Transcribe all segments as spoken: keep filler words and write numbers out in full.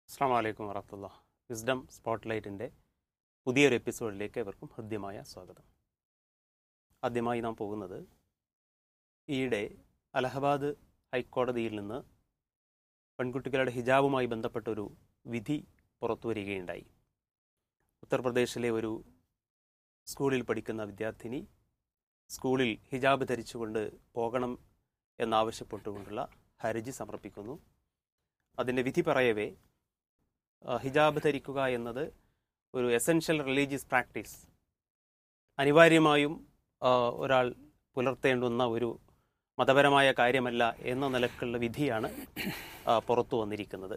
അസ്സലാമു അലൈക്കും വറഹ്മത്തുള്ളാഹി. വിസ്ഡം സ്പോട്ട്ലൈറ്റിൻ്റെ പുതിയൊരു എപ്പിസോഡിലേക്ക് ഇവർക്കും ഹൃദ്യമായ സ്വാഗതം. ആദ്യമായി നാം പോകുന്നത് ഈയിടെ അലഹബാദ് ഹൈക്കോടതിയിൽ നിന്ന് പെൺകുട്ടികളുടെ ഹിജാബുമായി ബന്ധപ്പെട്ടൊരു വിധി പുറത്തു വരികയുണ്ടായി. ഉത്തർപ്രദേശിലെ ഒരു സ്കൂളിൽ പഠിക്കുന്ന വിദ്യാർത്ഥിനി സ്കൂളിൽ ഹിജാബ് ധരിച്ചുകൊണ്ട് പോകണം എന്നാവശ്യപ്പെട്ടുകൊണ്ടുള്ള ഹർജി സമർപ്പിക്കുന്നു. അതിൻ്റെ വിധി പറയവേ ഹിജാബ് ധരിക്കുക എന്നത് ഒരു എസെൻഷ്യൽ റിലീജിയസ് പ്രാക്ടീസ്, അനിവാര്യമായും ഒരാൾ പുലർത്തേണ്ടുന്ന ഒരു മതപരമായ കാര്യമല്ല എന്ന നിലക്കുള്ള വിധിയാണ് പുറത്തു വന്നിരിക്കുന്നത്.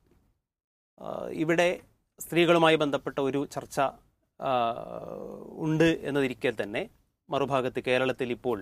ഇവിടെ സ്ത്രീകളുമായി ബന്ധപ്പെട്ട ഒരു ചർച്ച ഉണ്ട് എന്നതിരിക്കെ തന്നെ മറുഭാഗത്ത് കേരളത്തിൽ ഇപ്പോൾ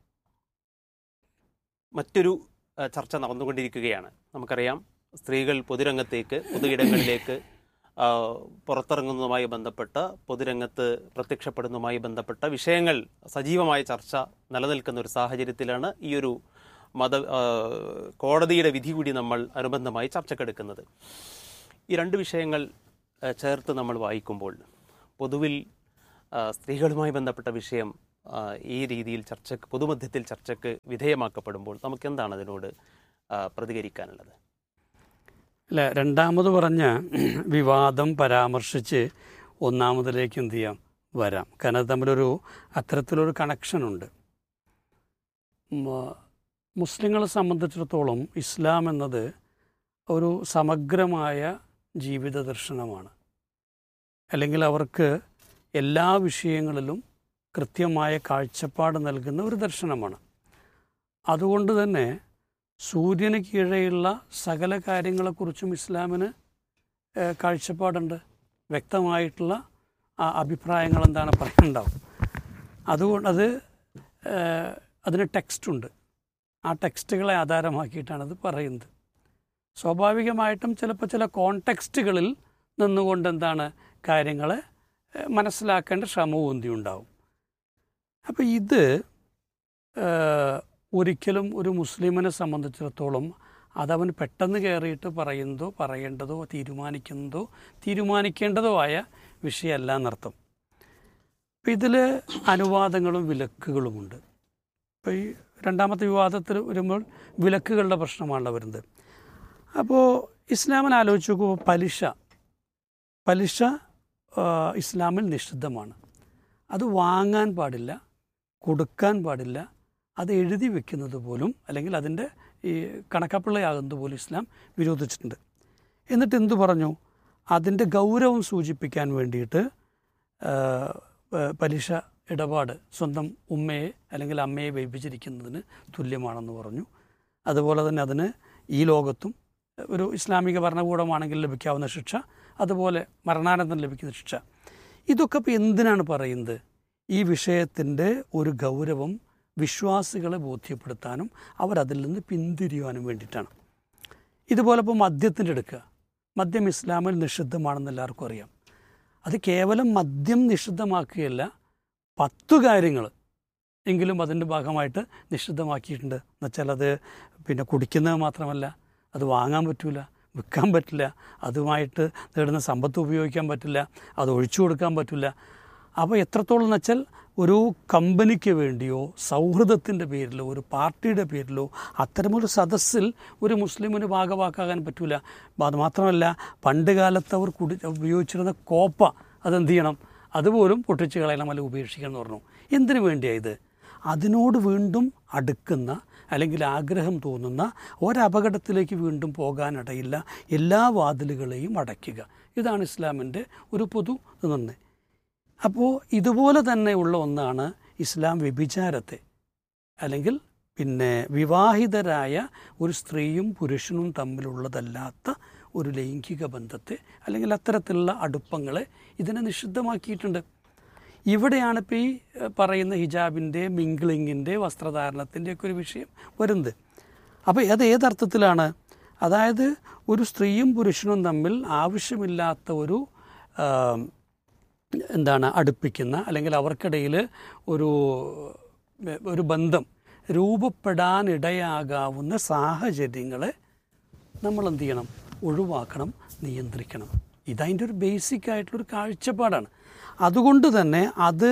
മറ്റൊരു ചർച്ച നടന്നുകൊണ്ടിരിക്കുകയാണ്. നമുക്കറിയാം, സ്ത്രീകൾ പൊതുരംഗത്തേക്ക് പൊതുയിടങ്ങളിലേക്ക് പുറത്തിറങ്ങുന്നതുമായി ബന്ധപ്പെട്ട പൊതുരംഗത്ത് പ്രത്യക്ഷപ്പെടുന്നതുമായി ബന്ധപ്പെട്ട വിഷയങ്ങൾ സജീവമായ ചർച്ച നിലനിൽക്കുന്ന ഒരു സാഹചര്യത്തിലാണ് ഈ ഒരു മത കോടതിയുടെ വിധി കൂടി നമ്മൾ അനുബന്ധമായി ചർച്ചക്കെടുക്കുന്നത്. ഈ രണ്ട് വിഷയങ്ങൾ ചേർത്ത് നമ്മൾ വായിക്കുമ്പോൾ പൊതുവിൽ സ്ത്രീകളുമായി ബന്ധപ്പെട്ട വിഷയം ഈ രീതിയിൽ ചർച്ചക്ക് പൊതുമധ്യത്തിൽ ചർച്ചയ്ക്ക് വിധേയമാക്കപ്പെടുമ്പോൾ നമുക്കെന്താണ് അതിനോട് പ്രതികരിക്കാനുള്ളത്? അല്ല, രണ്ടാമത് പറഞ്ഞ വിവാദം പരാമർശിച്ച് ഒന്നാമതിലേക്ക് എന്ത് ചെയ്യാം വരാം. കാരണം അത് തമ്മിലൊരു അത്തരത്തിലൊരു കണക്ഷനുണ്ട്. മുസ്ലിങ്ങളെ സംബന്ധിച്ചിടത്തോളം ഇസ്ലാം എന്നത് ഒരു സമഗ്രമായ ജീവിത ദർശനമാണ്. അല്ലെങ്കിൽ അവർക്ക് എല്ലാ വിഷയങ്ങളിലും കൃത്യമായ കാഴ്ചപ്പാട് നൽകുന്ന ഒരു ദർശനമാണ്. അതുകൊണ്ട് തന്നെ സൂര്യന് കീഴെയുള്ള സകല കാര്യങ്ങളെക്കുറിച്ചും ഇസ്ലാമിന് കാഴ്ചപ്പാടുണ്ട്, വ്യക്തമായിട്ടുള്ള അഭിപ്രായങ്ങൾ എന്താണ് പറയുന്നുണ്ടാവും. അതുകൊണ്ട് അത് അതിന് ടെക്സ്റ്റുണ്ട്. ആ ടെക്സ്റ്റുകളെ ആധാരമാക്കിയിട്ടാണ് അത് പറയുന്നത്. സ്വാഭാവികമായിട്ടും ചിലപ്പോൾ ചില കോണ്ടെക്സ്റ്റുകളിൽ നിന്നുകൊണ്ട് എന്താണ് കാര്യങ്ങളെ മനസ്സിലാക്കേണ്ട ശ്രമവും ഉണ്ടാവും. അപ്പോൾ ഇത് ഒരിക്കലും ഒരു മുസ്ലിമിനെ സംബന്ധിച്ചിടത്തോളം അതവൻ പെട്ടെന്ന് കയറിയിട്ട് പറയുന്നതോ പറയേണ്ടതോ തീരുമാനിക്കുന്നതോ തീരുമാനിക്കേണ്ടതോ ആയ വിഷയമല്ല എന്നർത്ഥം. അപ്പം ഇതിൽ അനുവാദങ്ങളും വിലക്കുകളുമുണ്ട്. ഇപ്പോൾ ഈ രണ്ടാമത്തെ വിവാദത്തിൽ വരുമ്പോൾ വിലക്കുകളുടെ പ്രശ്നമാണല്ലോ വരുന്നത്. അപ്പോൾ ഇസ്ലാമിനെ ആലോചിച്ച് നോക്കുമ്പോൾ പലിശ പലിശ ഇസ്ലാമിൽ നിഷിദ്ധമാണ്. അത് വാങ്ങാൻ പാടില്ല, കൊടുക്കാൻ പാടില്ല, അത് എഴുതി വെക്കുന്നത് പോലും അല്ലെങ്കിൽ അതിൻ്റെ ഈ കണക്കപ്പിള്ളയാകുന്നത് പോലും ഇസ്ലാം വിരോധിച്ചിട്ടുണ്ട്. എന്നിട്ട് എന്തു പറഞ്ഞു? അതിൻ്റെ ഗൗരവം സൂചിപ്പിക്കാൻ വേണ്ടിയിട്ട് പലിശ ഇടപാട് സ്വന്തം ഉമ്മയെ അല്ലെങ്കിൽ അമ്മയെ വ്യഭിചരിക്കുന്നതിന് തുല്യമാണെന്ന് പറഞ്ഞു. അതുപോലെ തന്നെ അതിന് ഈ ലോകത്തും ഒരു ഇസ്ലാമിക ഭരണകൂടമാണെങ്കിൽ ലഭിക്കാവുന്ന ശിക്ഷ, അതുപോലെ മരണാനന്തരം ലഭിക്കുന്ന ശിക്ഷ. ഇതൊക്കെ ഇപ്പോൾ എന്തിനാണ് പറയുന്നത്? ഈ വിഷയത്തിൻ്റെ ഒരു ഗൗരവം വിശ്വാസികളെ ബോധ്യപ്പെടുത്താനും അവരതിൽ നിന്ന് പിന്തിരിയാനും വേണ്ടിയിട്ടാണ്. ഇതുപോലെ ഇപ്പോൾ മദ്യത്തിൻ്റെ എടുക്കുക. മദ്യം ഇസ്ലാമിൽ നിഷിദ്ധമാണെന്ന് എല്ലാവർക്കും അറിയാം. അത് കേവലം മദ്യം നിഷിദ്ധമാക്കുകയല്ല, പത്തു കാര്യങ്ങൾ എങ്കിലും അതിൻ്റെ ഭാഗമായിട്ട് നിഷിദ്ധമാക്കിയിട്ടുണ്ട്. എന്നുവെച്ചാൽ അത് പിന്നെ കുടിക്കുന്നത് മാത്രമല്ല, അത് വാങ്ങാൻ പറ്റില്ല, വിൽക്കാൻ പറ്റില്ല, അതുമായിട്ട് നേടുന്ന സമ്പത്ത് ഉപയോഗിക്കാൻ പറ്റില്ല, അത് ഒഴിച്ചു കൊടുക്കാൻ പറ്റില്ല. അപ്പോൾ എത്രത്തോളം എന്ന് വെച്ചാൽ ഒരു കമ്പനിക്ക് വേണ്ടിയോ സൗഹൃദത്തിൻ്റെ പേരിലോ ഒരു പാർട്ടിയുടെ പേരിലോ അത്തരമൊരു സദസ്സിൽ ഒരു മുസ്ലിമിന് ഭാഗവാക്കാകാൻ പറ്റില്ല. അത് മാത്രമല്ല, പണ്ട് കാലത്ത് അവർ കുടി ഉപയോഗിച്ചിരുന്ന കോപ്പ അതെന്ത് ചെയ്യണം, അതുപോലും പൊട്ടിച്ച് കളയണം, അല്ലെങ്കിൽ ഉപേക്ഷിക്കണം എന്ന് പറഞ്ഞു. എന്തിനു വേണ്ടിയായത്? അതിനോട് വീണ്ടും അടുക്കുന്ന അല്ലെങ്കിൽ ആഗ്രഹം തോന്നുന്ന ഒരപകടത്തിലേക്ക് വീണ്ടും പോകാനിടയില്ല, എല്ലാ വാതിലുകളെയും അടയ്ക്കുക. ഇതാണ് ഇസ്ലാമിൻ്റെ ഒരു പൊതു നിന്ന്. അപ്പോൾ ഇതുപോലെ തന്നെയുള്ള ഒന്നാണ് ഇസ്ലാം വ്യഭിചാരത്തെ അല്ലെങ്കിൽ പിന്നെ വിവാഹിതരായ ഒരു സ്ത്രീയും പുരുഷനും തമ്മിലുള്ളതല്ലാത്ത ഒരു ലൈംഗിക ബന്ധത്തെ അല്ലെങ്കിൽ അത്തരത്തിലുള്ള അടുപ്പങ്ങളെ ഇതിനെ നിഷിദ്ധമാക്കിയിട്ടുണ്ട്. ഇവിടെയാണ് ഇപ്പോൾ ഈ പറയുന്ന ഹിജാബിൻ്റെ, മിംഗ്ലിങ്ങിൻ്റെ, വസ്ത്രധാരണത്തിൻ്റെ ഒക്കെ ഒരു വിഷയം വരുന്നത്. അപ്പോൾ അത് ഏതർത്ഥത്തിലാണ്? അതായത് ഒരു സ്ത്രീയും പുരുഷനും തമ്മിൽ ആവശ്യമില്ലാത്ത ഒരു എന്താണ് അടുപ്പിക്കുന്ന അല്ലെങ്കിൽ അവർക്കിടയിൽ ഒരു ഒരു ബന്ധം രൂപപ്പെടാനിടയാകാവുന്ന സാഹചര്യങ്ങളെ നമ്മൾ എന്ത് ചെയ്യണം? ഒഴിവാക്കണം, നിയന്ത്രിക്കണം. ഇതതിൻ്റെ ഒരു ബേസിക് ആയിട്ടുള്ളൊരു കാഴ്ചപ്പാടാണ്. അതുകൊണ്ട് തന്നെ അത്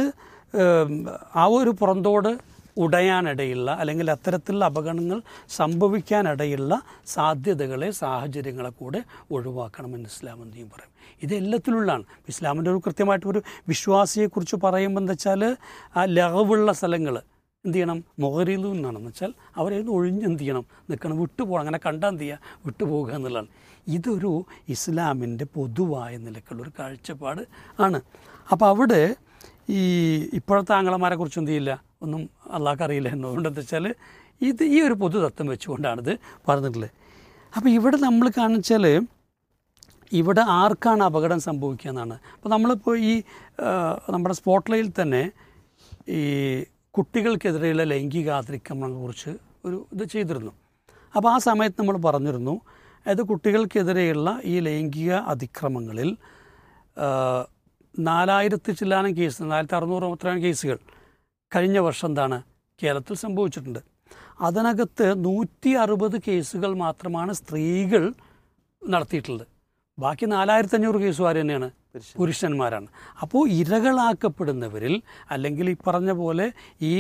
ആ ഒരു പുറന്തോട് ഉടയാനിടയുള്ള അല്ലെങ്കിൽ അത്തരത്തിലുള്ള അപകടങ്ങൾ സംഭവിക്കാനിടയുള്ള സാധ്യതകളെ സാഹചര്യങ്ങളെ കൂടെ ഒഴിവാക്കണമെന്ന് ഇസ്ലാം എന്ത് ചെയ്യും പറയും. ഇത് എല്ലാത്തിലുള്ളതാണ്. ഇസ്ലാമിൻ്റെ ഒരു കൃത്യമായിട്ടൊരു വിശ്വാസിയെക്കുറിച്ച് പറയുമ്പോൾ എന്താ വെച്ചാൽ ആ ലഹവുള്ള സ്ഥലങ്ങൾ എന്ത് ചെയ്യണം, മൊഹരിലു എന്നാണെന്ന് വെച്ചാൽ അവരെയൊന്ന് ഒഴിഞ്ഞ് എന്ത് ചെയ്യണം, നിൽക്കണം, വിട്ടുപോകണം. അങ്ങനെ കണ്ടാൽ എന്ത് ചെയ്യുക, വിട്ടുപോകുക എന്നുള്ളതാണ്. ഇതൊരു ഇസ്ലാമിൻ്റെ പൊതുവായ നിലക്കുള്ളൊരു കാഴ്ചപ്പാട് ആണ്. അപ്പോൾ അവിടെ ഈ ഇപ്പോഴത്തെ ആങ്ങളമാരെ കുറിച്ച് എന്ത് ചെയ്യില്ല, ഒന്നും അള്ളാഹ്ക്ക് അറിയില്ല എന്നുകൊണ്ട് എന്താ വെച്ചാൽ ഇത് ഈ ഒരു പൊതുതത്വം വെച്ചുകൊണ്ടാണിത് പറഞ്ഞിട്ടുള്ളത്. അപ്പോൾ ഇവിടെ നമ്മൾ കാണിച്ചാൽ ഇവിടെ ആർക്കാണ് അപകടം സംഭവിക്കുക എന്നാണ്. അപ്പോൾ നമ്മളിപ്പോൾ ഈ നമ്മുടെ സ്പോട്ട്ലൈറ്റിൽ തന്നെ ഈ കുട്ടികൾക്കെതിരെയുള്ള ലൈംഗികാതിക്രമങ്ങളെക്കുറിച്ച് ഒരു ഇത് ചെയ്തിരുന്നു. അപ്പോൾ ആ സമയത്ത് നമ്മൾ പറഞ്ഞിരുന്നു, അതായത് കുട്ടികൾക്കെതിരെയുള്ള ഈ ലൈംഗിക അതിക്രമങ്ങളിൽ നാലായിരത്തി ചില്ലാനം കേസ്, നാലായിരത്തി അറുന്നൂറ് അത്രയും കേസുകൾ കഴിഞ്ഞ വർഷം എന്താണ് കേരളത്തിൽ സംഭവിച്ചിട്ടുണ്ട്. അതിനകത്ത് നൂറ്റി അറുപത് കേസുകൾ മാത്രമാണ് സ്ത്രീകൾ നടത്തിയിട്ടുള്ളത്. ബാക്കി നാലായിരത്തി അഞ്ഞൂറ് കേസും ആര് തന്നെയാണ്, പുരുഷന്മാരാണ്. അപ്പോൾ ഇരകളാക്കപ്പെടുന്നവരിൽ അല്ലെങ്കിൽ ഈ പറഞ്ഞ പോലെ ഈ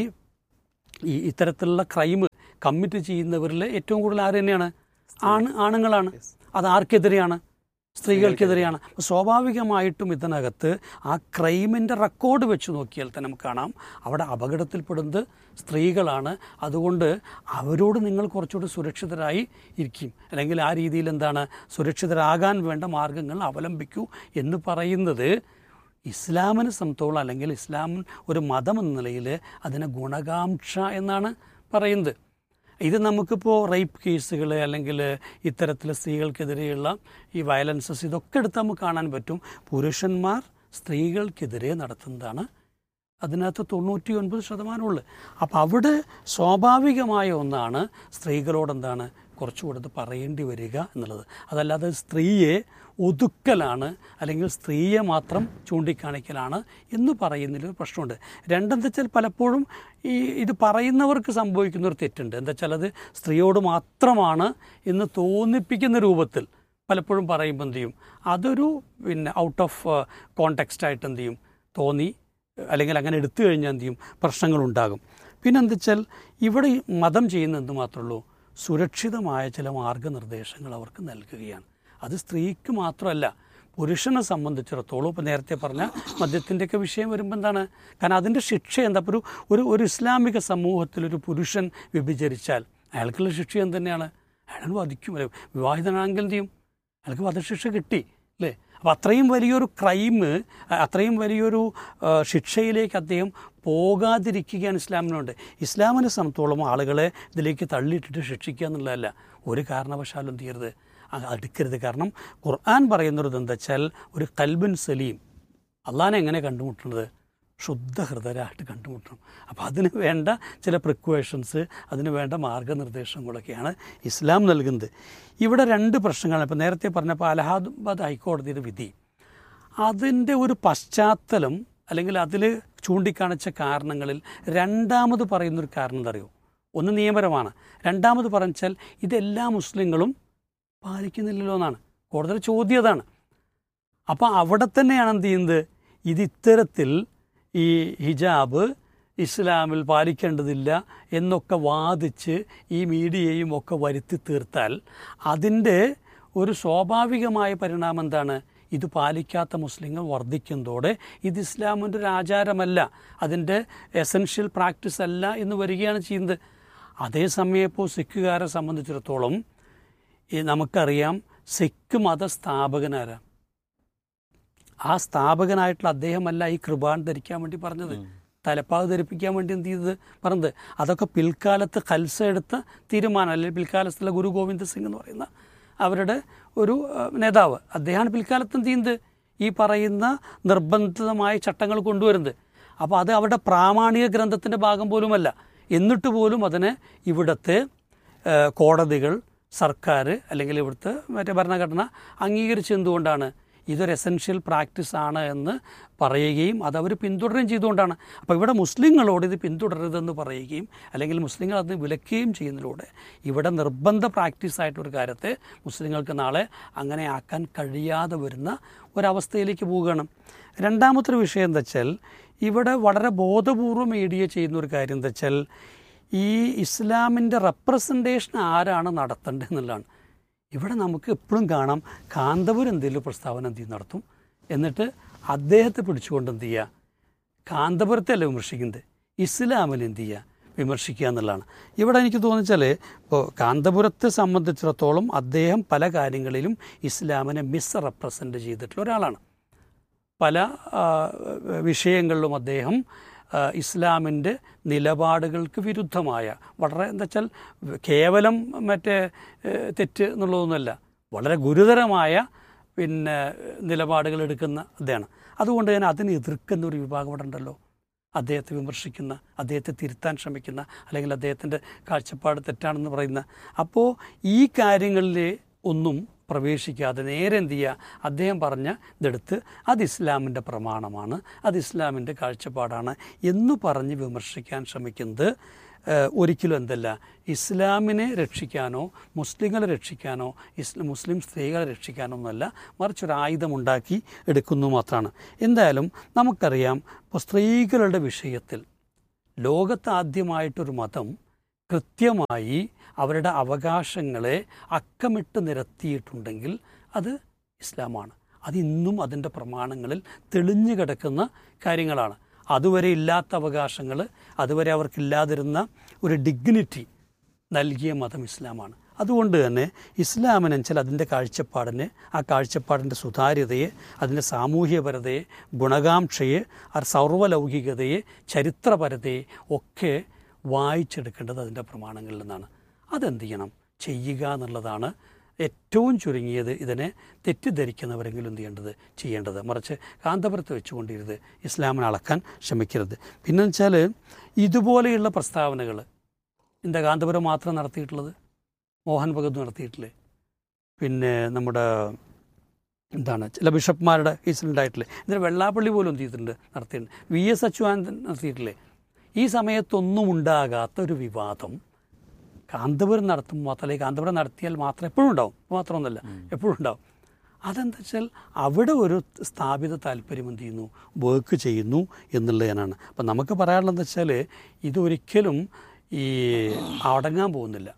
ഈ ഇത്തരത്തിലുള്ള ക്രൈം കമ്മിറ്റ് ചെയ്യുന്നവരിൽ ഏറ്റവും കൂടുതൽ ആര് തന്നെയാണ്, ആണ് ആണുങ്ങളാണ്. അത് ആർക്കെതിരെയാണ്, സ്ത്രീകൾക്കെതിരെയാണ്. അപ്പോൾ സ്വാഭാവികമായിട്ടും ഇതിനകത്ത് ആ ക്രൈമിൻ്റെ റെക്കോർഡ് വെച്ച് നോക്കിയാൽ തന്നെ നമുക്ക് കാണാം അവിടെ അപകടത്തിൽപ്പെടുന്നത് സ്ത്രീകളാണ്. അതുകൊണ്ട് അവരോട് നിങ്ങൾ കുറച്ചുകൂടി സുരക്ഷിതരായി ഇരിക്കും, അല്ലെങ്കിൽ ആ രീതിയിൽ എന്താണ് സുരക്ഷിതരാകാൻ വേണ്ട മാർഗങ്ങൾ അവലംബിക്കൂ എന്ന് പറയുന്നത് ഇസ്ലാമിനെ സംബന്ധിച്ചോളം അല്ലെങ്കിൽ ഇസ്ലാം ഒരു മതം എന്ന നിലയിൽ അതിനെ ഗുണകാംക്ഷ എന്നാണ് പറയുന്നത്. ഇത് നമുക്കിപ്പോൾ റേപ്പ് കേസുകൾ അല്ലെങ്കിൽ ഇത്തരത്തിലെ സ്ത്രീകൾക്കെതിരെയുള്ള ഈ വയലൻസസ് ഇതൊക്കെ എടുത്ത് നമുക്ക് കാണാൻ പറ്റും. പുരുഷന്മാർ സ്ത്രീകൾക്കെതിരെ നടത്തുന്നതാണ് അതിനകത്ത് തൊണ്ണൂറ്റി ഒൻപത് ശതമാനമുള്ളു. അപ്പോൾ അവിടെ സ്വാഭാവികമായ ഒന്നാണ് സ്ത്രീകളോടെന്താണ് കുറച്ചുകൂടെ പറയേണ്ടി വരിക എന്നുള്ളത്. അതല്ലാതെ സ്ത്രീയെ ഒതുക്കലാണ് അല്ലെങ്കിൽ സ്ത്രീയെ മാത്രം ചൂണ്ടിക്കാണിക്കലാണ് എന്ന് പറയുന്നതിൽ പ്രശ്നമുണ്ട്. രണ്ടെന്താ വെച്ചാൽ പലപ്പോഴും ഈ ഇത് പറയുന്നവർക്ക് സംഭവിക്കുന്നൊരു തെറ്റുണ്ട്. എന്താ വെച്ചാൽ അത് സ്ത്രീയോട് മാത്രമാണ് എന്ന് തോന്നിപ്പിക്കുന്ന രൂപത്തിൽ പലപ്പോഴും പറയുമ്പോൾ എന്ത് ചെയ്യും, അതൊരു പിന്നെ ഔട്ട് ഓഫ് കോണ്ടെക്സ്റ്റ് എന്ത് ചെയ്യും തോന്നി, അല്ലെങ്കിൽ അങ്ങനെ എടുത്തു കഴിഞ്ഞാൽ എന്ത് ചെയ്യും പ്രശ്നങ്ങളുണ്ടാകും. പിന്നെ എന്താ വെച്ചാൽ ഇവിടെ മതം ചെയ്യുന്ന എന്ത് മാത്രമേ ഉള്ളൂ, സുരക്ഷിതമായ ചില മാർഗനിർദ്ദേശങ്ങൾ അവർക്ക് നൽകുകയാണ്. അത് സ്ത്രീക്ക് മാത്രമല്ല പുരുഷനെ സംബന്ധിച്ചിടത്തോളം. ഇപ്പോൾ നേരത്തെ പറഞ്ഞ മദ്യത്തിൻ്റെയൊക്കെ വിഷയം വരുമ്പോൾ എന്താണ്, കാരണം അതിൻ്റെ ശിക്ഷ എന്താ, ഒരു ഒരു ഒരു ഇസ്ലാമിക സമൂഹത്തിലൊരു പുരുഷൻ വ്യഭിചരിച്ചാൽ അയാൾക്കുള്ള ശിക്ഷ എന്ത് തന്നെയാണ്, അയാൾ വധിക്കും. അല്ലെ, വിവാഹിതനാണെങ്കിൽ എന്ത് ചെയ്യും, അയാൾക്ക് വധശിക്ഷ കിട്ടി അല്ലേ. അപ്പോൾ അത്രയും വലിയൊരു ക്രൈം, അത്രയും വലിയൊരു ശിക്ഷയിലേക്ക് അദ്ദേഹം പോകാതിരിക്കുകയാണ് ഇസ്ലാമിനുണ്ട്. ഇസ്ലാമിനെ സംബന്ധിച്ചോളം ആളുകളെ ഇതിലേക്ക് തള്ളിയിട്ടിട്ട് ശിക്ഷിക്കുക എന്നുള്ളതല്ല, ഒരു കാരണവശാലും എന്ത് ചെയ്യരുത്, അടുക്കരുത്. കാരണം ഖുർആൻ പറയുന്നത് എന്താ വെച്ചാൽ ഒരു ഖൽബുൻ സലീം, അള്ളാഹനെ എങ്ങനെ കണ്ടുമുട്ടുന്നത്, ശുദ്ധ ഹൃദയരായിട്ട് കണ്ടുമുട്ടണം. അപ്പോൾ അതിന് വേണ്ട ചില പ്രിക്വേഷൻസ്, അതിന് വേണ്ട മാർഗനിർദ്ദേശങ്ങളൊക്കെയാണ് ഇസ്ലാം നൽകുന്നത്. ഇവിടെ രണ്ട് പ്രശ്നങ്ങളാണ്. ഇപ്പോൾ നേരത്തെ പറഞ്ഞപ്പോൾ അലഹാബാദ് ഹൈക്കോടതിയുടെ വിധി, അതിൻ്റെ ഒരു പശ്ചാത്തലം അല്ലെങ്കിൽ അതിൽ ചൂണ്ടിക്കാണിച്ച കാരണങ്ങളിൽ രണ്ടാമത് പറയുന്നൊരു കാരണം എന്താ അറിയോ, ഒന്ന് നിയമപരമാണ്, രണ്ടാമത് പറഞ്ഞാൽ ഇതെല്ലാ മുസ്ലിങ്ങളും പാലിക്കുന്നില്ലല്ലോ എന്നാണ് കോടതിയുടെ ചോദ്യം. അതാണ്. അപ്പോൾ അവിടെ തന്നെയാണ് എന്ത് ചെയ്യുന്നത്, ഇത് ഇത്തരത്തിൽ ഈ ഹിജാബ് ഇസ്ലാമിൽ പാലിക്കേണ്ടതില്ല എന്നൊക്കെ വാദിച്ച് ഈ മീഡിയയും ഒക്കെ വരുത്തി തീർത്താൽ അതിൻ്റെ ഒരു സ്വാഭാവികമായ പരിണാമം എന്താണ്, ഇത് പാലിക്കാത്ത മുസ്ലിങ്ങൾ വർദ്ധിക്കുന്നതോടെ ഇത് ഇസ്ലാമിൻ്റെ ഒരു ആചാരമല്ല, അതിൻ്റെ എസൻഷ്യൽ പ്രാക്ടീസ് അല്ല എന്ന് വരികയാണ് ചെയ്യുന്നത്. അതേസമയം ഇപ്പോൾ സിഖുകാരെ സംബന്ധിച്ചിടത്തോളം നമുക്കറിയാം സിഖ് മതസ്ഥാപകനാരാ, ആ സ്ഥാപകനായിട്ടുള്ള അദ്ദേഹമല്ല ഈ കൃപാൻ ധരിക്കാൻ വേണ്ടി പറഞ്ഞത്, തലപ്പാവ് ധരിപ്പിക്കാൻ വേണ്ടി എന്ത് ചെയ്തത് പറഞ്ഞത്. അതൊക്കെ പിൽക്കാലത്ത് ഖൽസ എടുത്ത തീരുമാനം. അല്ലെങ്കിൽ പിൽക്കാലത്തുള്ള ഗുരു ഗോവിന്ദ സിംഗ് എന്ന് പറയുന്ന അവരുടെ ഒരു നേതാവ്, അദ്ദേഹമാണ് പിൽക്കാലത്ത് എന്ത് ചെയ്യുന്നത്, ഈ പറയുന്ന നിർബന്ധിതമായ ചട്ടങ്ങൾ കൊണ്ടുവരുന്നത്. അപ്പോൾ അത് അവരുടെ പ്രാമാണിക ഗ്രന്ഥത്തിൻ്റെ ഭാഗം പോലുമല്ല. എന്നിട്ട് പോലും അതിനെ ഇവിടുത്തെ കോടതികൾ, സർക്കാർ അല്ലെങ്കിൽ ഇവിടുത്തെ മറ്റേ ഭരണഘടന അംഗീകരിച്ചെന്തുകൊണ്ടാണ്, ഇതൊരു എസെൻഷ്യൽ പ്രാക്ടീസ് ആണ് എന്ന് പറയുകയും അതവർ പിന്തുടരുകയും ചെയ്തുകൊണ്ടാണ്. അപ്പോൾ ഇവിടെ മുസ്ലിങ്ങളോട് ഇത് പിന്തുടരരുതെന്ന് പറയുകയും അല്ലെങ്കിൽ മുസ്ലിങ്ങൾ അത് വിലക്കുകയും ചെയ്യുന്നതിലൂടെ ഇവിടെ നിർബന്ധ പ്രാക്ടീസായിട്ടൊരു കാര്യത്തെ മുസ്ലിങ്ങൾക്ക് നാളെ അങ്ങനെ ആക്കാൻ കഴിയാതെ വരുന്ന ഒരവസ്ഥയിലേക്ക് പോവുകയാണ്. രണ്ടാമത്തെ ഒരു വിഷയം എന്താ വെച്ചാൽ ഇവിടെ വളരെ ബോധപൂർവം മീഡിയ ചെയ്യുന്ന ഒരു കാര്യം എന്താ വെച്ചാൽ ഈ ഇസ്ലാമിൻ്റെ റെപ്രസെൻറ്റേഷൻ ആരാണ് നടത്തേണ്ടത് എന്നുള്ളതാണ്. ഇവിടെ നമുക്ക് എപ്പോഴും കാണാം കാന്തപുരം എന്തെങ്കിലും പ്രസ്താവന എന്ത് ചെയ്യും നടത്തും, എന്നിട്ട് അദ്ദേഹത്തെ പിടിച്ചുകൊണ്ട് എന്ത് ചെയ്യുക, കാന്തപുരത്തെ അല്ല വിമർശിക്കുന്നത്, ഇസ്ലാമിൽ എന്ത് ചെയ്യുക വിമർശിക്കുക എന്നുള്ളതാണ്. ഇവിടെ എനിക്ക് തോന്നിച്ചാൽ ഇപ്പോൾ കാന്തപുരത്തെ സംബന്ധിച്ചിടത്തോളം അദ്ദേഹം പല കാര്യങ്ങളിലും ഇസ്ലാമിനെ മിസ് റെപ്രസെൻ്റ് ചെയ്തിട്ടുള്ള ഒരാളാണ്. പല വിഷയങ്ങളിലും അദ്ദേഹം ഇസ്ലാമിൻ്റെ നിലപാടുകൾക്ക് വിരുദ്ധമായ വളരെ എന്താ വെച്ചാൽ കേവലം മറ്റേ തെറ്റ് എന്നുള്ളതൊന്നുമല്ല, വളരെ ഗുരുതരമായ പിന്നെ നിലപാടുകൾ എടുക്കുന്ന അദ്ദേഹമാണ്. അതുകൊണ്ട് തന്നെ അതിനെ എതിർക്കുന്ന ഒരു വിഭാഗം ഇവിടെ ഉണ്ടല്ലോ, അദ്ദേഹത്തെ വിമർശിക്കുന്ന, അദ്ദേഹത്തെ തിരുത്താൻ ശ്രമിക്കുന്ന, അല്ലെങ്കിൽ അദ്ദേഹത്തിൻ്റെ കാഴ്ചപ്പാട് തെറ്റാണെന്ന് പറയുന്ന. അപ്പോൾ ഈ കാര്യങ്ങളിൽ ഒന്നും പ്രവേശിക്കാതെ നേരെ എന്ത് ചെയ്യുക, അദ്ദേഹം പറഞ്ഞ ഇതെടുത്ത് അത് ഇസ്ലാമിൻ്റെ പ്രമാണമാണ്, അത് ഇസ്ലാമിൻ്റെ കാഴ്ചപ്പാടാണ് എന്ന് പറഞ്ഞ് വിമർശിക്കാൻ ശ്രമിക്കുന്നത് ഒരിക്കലും എന്തല്ല ഇസ്ലാമിനെ രക്ഷിക്കാനോ മുസ്ലിങ്ങളെ രക്ഷിക്കാനോ ഇസ്ലാം മുസ്ലിം സ്ത്രീകളെ രക്ഷിക്കാനോ ഒന്നുമല്ല, മറിച്ചൊരു ആയുധമുണ്ടാക്കി എടുക്കുന്നു മാത്രമാണ്. എന്തായാലും നമുക്കറിയാം ഇപ്പോൾ സ്ത്രീകളുടെ വിഷയത്തിൽ ലോകത്താദ്യമായിട്ടൊരു മതം കൃത്യമായി അവരുടെ അവകാശങ്ങളെ അക്കമിട്ട് നിരത്തിയിട്ടുണ്ടെങ്കിൽ അത് ഇസ്ലാമാണ്. അതിന്നും അതിൻ്റെ പ്രമാണങ്ങളിൽ തെളിഞ്ഞു കിടക്കുന്ന കാര്യങ്ങളാണ്. അതുവരെ ഇല്ലാത്ത അവകാശങ്ങൾ, അതുവരെ അവർക്കില്ലാതിരുന്ന ഒരു ഡിഗ്നിറ്റി നൽകിയ മതം ഇസ്ലാമാണ്. അതുകൊണ്ട് തന്നെ ഇസ്ലാമിനെച്ചാൽ അതിൻ്റെ കാഴ്ചപ്പാടിനെ, ആ കാഴ്ചപ്പാടിൻ്റെ സുതാര്യതയെ, അതിൻ്റെ സാമൂഹ്യപരതയെ, ഗുണകാംക്ഷയെ, ആ സർവ്വലൗകികതയെ, ചരിത്രപരതയെ ഒക്കെ വായിച്ചെടുക്കേണ്ടത് അതിൻ്റെ പ്രമാണങ്ങളിൽ നിന്നാണ്. അതെന്ത് ചെയ്യണം, ചെയ്യുക എന്നുള്ളതാണ് ഏറ്റവും ചുരുങ്ങിയത് ഇതിനെ തെറ്റിദ്ധരിക്കുന്നവരെങ്കിലും എന്ത് ചെയ്യേണ്ടത് ചെയ്യേണ്ടത്. മറിച്ച് കാന്തപുരത്ത് വെച്ചുകൊണ്ടിരുത് ഇസ്ലാമിനെ അളക്കാൻ ശ്രമിക്കരുത്. പിന്നെ വെച്ചാൽ ഇതുപോലെയുള്ള പ്രസ്താവനകൾ എന്താ കാന്തപുരം മാത്രം നടത്തിയിട്ടുള്ളത്, മോഹൻ ഭഗത് നടത്തിയിട്ടില്ലേ, പിന്നെ നമ്മുടെ എന്താണ് ചില ബിഷപ്പ്മാരുടെ കേസിലുണ്ടായിട്ടില്ലേ, എന്നിട്ട് വെള്ളാപ്പള്ളി പോലും എന്ത് ചെയ്തിട്ടുണ്ട് നടത്തിയിട്ടുണ്ട്, വി എസ് അച്യുതാനന്ദൻ നടത്തിയിട്ടില്ലേ. ഈ സമയത്തൊന്നും ഉണ്ടാകാത്ത ഒരു വിവാദം കാന്തപുരം നടത്തുമ്പോൾ മാത്രമല്ല, കാന്തപുരം നടത്തിയാൽ മാത്രം എപ്പോഴും ഉണ്ടാവും, മാത്രമൊന്നുമല്ല എപ്പോഴും ഉണ്ടാവും. അതെന്താ വെച്ചാൽ അവിടെ ഒരു സ്ഥാപിത താല്പര്യം എന്ത് ചെയ്യുന്നു, വർക്ക് ചെയ്യുന്നു എന്നുള്ളതിനാണ്. അപ്പം നമുക്ക് പറയാനുള്ളതെന്ന് വെച്ചാൽ ഇതൊരിക്കലും ഈ അടങ്ങാൻ പോകുന്നില്ല.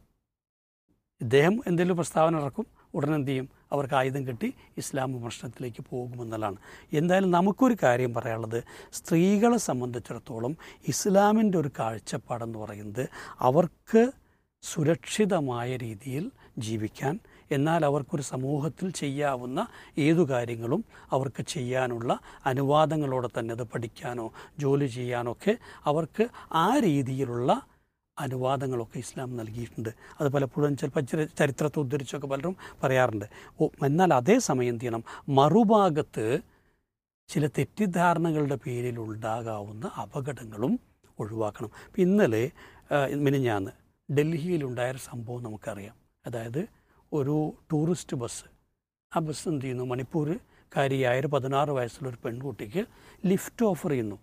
ഇദ്ദേഹം എന്തെങ്കിലും പ്രസ്താവന ഇറക്കും, ഉടനെ എന്ത് ചെയ്യും, അവർക്ക് ആയുധം കിട്ടി ഇസ്ലാം വിമർശനത്തിലേക്ക് പോകുമെന്നുള്ളതാണ്. എന്തായാലും നമുക്കൊരു കാര്യം പറയാനുള്ളത്, സ്ത്രീകളെ സംബന്ധിച്ചിടത്തോളം ഇസ്ലാമിൻ്റെ ഒരു കാഴ്ചപ്പാടെന്ന് പറയുന്നത് അവർക്ക് സുരക്ഷിതമായ രീതിയിൽ ജീവിക്കാൻ, എന്നാൽ അവർക്കൊരു സമൂഹത്തിൽ ചെയ്യാവുന്ന ഏതു കാര്യങ്ങളും അവർക്ക് ചെയ്യാനുള്ള അനുവാദങ്ങളോടെ തന്നെ അത് പഠിക്കാനോ ജോലി ചെയ്യാനോ ഒക്കെ അവർക്ക് ആ രീതിയിലുള്ള അനുവാദങ്ങളൊക്കെ ഇസ്ലാം നൽകിയിട്ടുണ്ട്. അത് പലപ്പോഴും ചിലപ്പോൾ ചരിത്രത്തെ ഉദ്ധരിച്ചൊക്കെ പലരും പറയാറുണ്ട്. ഓ എന്നാൽ അതേ സമയം എന്ത് ചെയ്യണം, മറുഭാഗത്ത് ചില തെറ്റിദ്ധാരണകളുടെ പേരിൽ ഉണ്ടാകാവുന്ന അപകടങ്ങളും ഒഴിവാക്കണം. ഇപ്പം ഇന്നലെ മിനിഞ്ഞാന്ന് ഡൽഹിയിലുണ്ടായൊരു സംഭവം നമുക്കറിയാം. അതായത് ഒരു ടൂറിസ്റ്റ് ബസ്, ആ ബസ് എന്ത് ചെയ്യുന്നു, മണിപ്പൂർകാരിയായ ഒരു പതിനാറ് വയസ്സുള്ള ഒരു പെൺകുട്ടിക്ക് ലിഫ്റ്റ് ഓഫർ ചെയ്യുന്നു.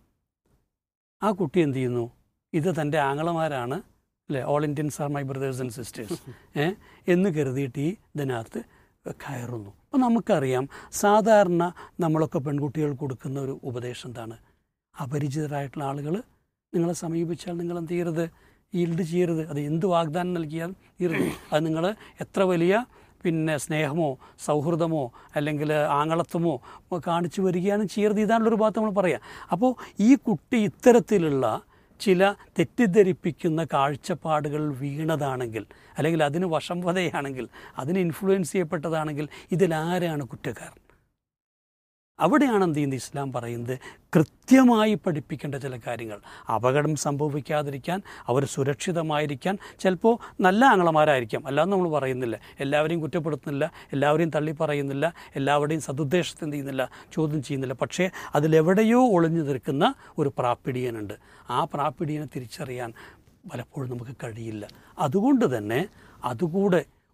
ആ കുട്ടി എന്ത് ചെയ്യുന്നു, ഇത് തൻ്റെ ആങ്ങളമാരാണ് അല്ലേ, all Indians are my brothers and sisters ഏ എന്ന് കരുതിയിട്ട് ഈ ഇതിനകത്ത് കയറുന്നു. അപ്പോൾ നമുക്കറിയാം സാധാരണ നമ്മളൊക്കെ പെൺകുട്ടികൾ കൊടുക്കുന്ന ഒരു ഉപദേശം എന്താണ്, അപരിചിതരായിട്ടുള്ള ആളുകൾ നിങ്ങളെ സമീപിച്ചാൽ നിങ്ങൾ എന്ത് ചെയ്യരുത്, ഈൽഡ് ചെയ്യരുത്. അത് എന്ത് വാഗ്ദാനം നൽകിയാൽ തീരുന്നു, അത് നിങ്ങൾ എത്ര വലിയ പിന്നെ സ്നേഹമോ സൗഹൃദമോ അല്ലെങ്കിൽ ആങ്ങളത്വമോ കാണിച്ചു വരികയാണ് ചെയ്യരുത്. ഇതാണുള്ളൊരു ഭാഗത്ത് നമ്മൾ പറയാം. അപ്പോൾ ഈ കുട്ടി ഇത്തരത്തിലുള്ള ചില തെറ്റിദ്ധരിപ്പിക്കുന്ന കാഴ്ചപ്പാടുകൾ വീണതാണെങ്കിൽ, അല്ലെങ്കിൽ അതിന് വശംവദയാണെങ്കിൽ, അതിന് ഇൻഫ്ലുവൻസ് ചെയ്യപ്പെട്ടതാണെങ്കിൽ ഇതിലാരാണ് കുറ്റക്കാരൻ? അവിടെയാണ് എന്ത് ചെയ്യുന്നത് ഇസ്ലാം പറയുന്നത്, കൃത്യമായി പഠിപ്പിക്കേണ്ട ചില കാര്യങ്ങൾ, അപകടം സംഭവിക്കാതിരിക്കാൻ, അവർ സുരക്ഷിതമായിരിക്കാൻ. ചിലപ്പോൾ നല്ല ആങ്ങളമാരായിരിക്കാം, അല്ലാതെ നമ്മൾ പറയുന്നില്ല, എല്ലാവരെയും കുറ്റപ്പെടുത്തുന്നില്ല, എല്ലാവരെയും തള്ളി പറയുന്നില്ല, എല്ലാവരുടെയും സതുദ്ദേശത്തെ എന്ത് ചെയ്യുന്നില്ല, ചോദ്യം ചെയ്യുന്നില്ല. പക്ഷേ അതിലെവിടെയോ ഒളിഞ്ഞു നിൽക്കുന്ന ഒരു പ്രാപ്പിടിയനുണ്ട്. ആ പ്രാപ്പിടിയനെ തിരിച്ചറിയാൻ പലപ്പോഴും നമുക്ക് കഴിയില്ല. അതുകൊണ്ട് തന്നെ അതുകൂടെ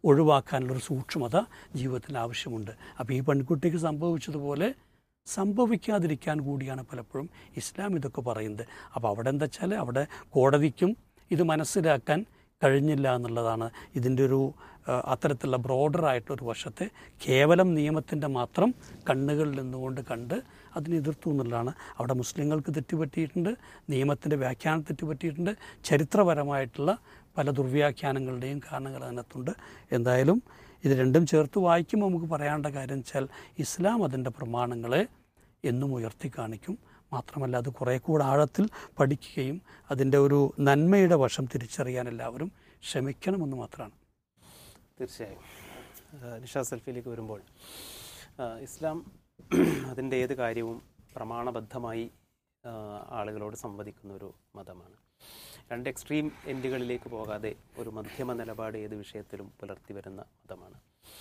ഒഴിവാക്കാനുള്ളൊരു സൂക്ഷ്മത ജീവിതത്തിൽ ആവശ്യമുണ്ട്. അപ്പോൾ ഈ പെൺകുട്ടിക്ക് സംഭവിച്ചതുപോലെ സംഭവിക്കാതിരിക്കാൻ കൂടിയാണ് പലപ്പോഴും ഇസ്ലാം ഇതൊക്കെ പറയുന്നത്. അപ്പോൾ അവിടെ എന്താ വെച്ചാൽ അവിടെ കോടതിക്കും ഇത് മനസ്സിലാക്കാൻ കഴിഞ്ഞില്ല എന്നുള്ളതാണ് ഇതിൻ്റെ ഒരു അത്തരത്തിലുള്ള ബ്രോഡറായിട്ടൊരു വശത്തെ കേവലം നിയമത്തിൻ്റെ മാത്രം കണ്ണുകളിൽ നിന്നുകൊണ്ട് കണ്ട് അതിനെ എതിർത്തു എന്നുള്ളതാണ്. അവിടെ മുസ്ലിങ്ങൾക്ക് തെറ്റുപറ്റിയിട്ടുണ്ട്, നിയമത്തിൻ്റെ വ്യാഖ്യാനം തെറ്റുപറ്റിയിട്ടുണ്ട്, ചരിത്രപരമായിട്ടുള്ള പല ദുർവ്യാഖ്യാനങ്ങളുടെയും കാരണങ്ങൾ അതിനകത്തുണ്ട്. എന്തായാലും ഇത് രണ്ടും ചേർത്ത് വായിക്കുമ്പോൾ നമുക്ക് പറയാനുള്ള കാര്യം വെച്ചാൽ ഇസ്ലാം അതിൻ്റെ പ്രമാണങ്ങളെ എന്നും ഉയർത്തി കാണിക്കും. മാത്രമല്ല അത് കുറേ കൂടെ ആഴത്തിൽ പഠിക്കുകയും അതിൻ്റെ ഒരു നന്മയുടെ വശം തിരിച്ചറിയാൻ എല്ലാവരും ശ്രമിക്കണമെന്ന് മാത്രമാണ്. തീർച്ചയായും നിഷാ സെൽഫിയിലേക്ക് വരുമ്പോൾ ഇസ്ലാം അതിൻ്റെ ഏത് കാര്യവും പ്രമാണബദ്ധമായി ആളുകളോട് സംവദിക്കുന്ന ഒരു മതമാണ്. രണ്ട് എക്സ്ട്രീം എൻഡുകളിലേക്ക് പോകാതെ ഒരു മധ്യമ നിലപാട് ഏത് വിഷയത്തിലും പുലർത്തി വരുന്ന മതമാണ്.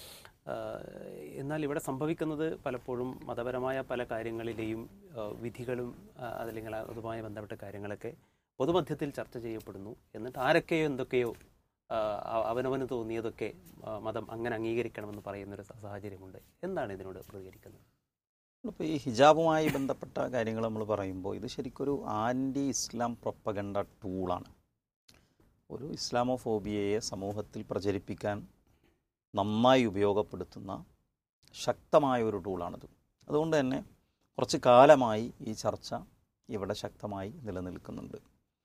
എന്നാൽ ഇവിടെ സംഭവിക്കുന്നത് പലപ്പോഴും മതപരമായ പല കാര്യങ്ങളിലെയും വിധികളും അതല്ലെങ്കിൽ അതുമായി ബന്ധപ്പെട്ട കാര്യങ്ങളൊക്കെ പൊതുമധ്യത്തിൽ ചർച്ച ചെയ്യപ്പെടുന്നു. എന്നിട്ട് ആരൊക്കെയോ എന്തൊക്കെയോ അവനവന് തോന്നിയതൊക്കെ മതം അങ്ങനെ അംഗീകരിക്കണമെന്ന് പറയുന്നൊരു സാഹചര്യമുണ്ട്. എന്താണ് ഇതിനോട് പ്രതികരിക്കുന്നത്? ഇപ്പോൾ ഈ ഹിജാബുമായി ബന്ധപ്പെട്ട കാര്യങ്ങൾ നമ്മൾ പറയുമ്പോൾ ഇത് ശരിക്കൊരു ആൻറ്റി ഇസ്ലാം പ്രൊപ്പഗണ്ട ടൂളാണ്. ഒരു ഇസ്ലാമോഫോബിയയെ സമൂഹത്തിൽ പ്രചരിപ്പിക്കാൻ നന്നായി ഉപയോഗപ്പെടുത്തുന്ന ശക്തമായ ഒരു ടൂളാണിത്. അതുകൊണ്ട് തന്നെ കുറച്ച് കാലമായി ഈ ചർച്ച ഇവിടെ ശക്തമായി നിലനിൽക്കുന്നുണ്ട്.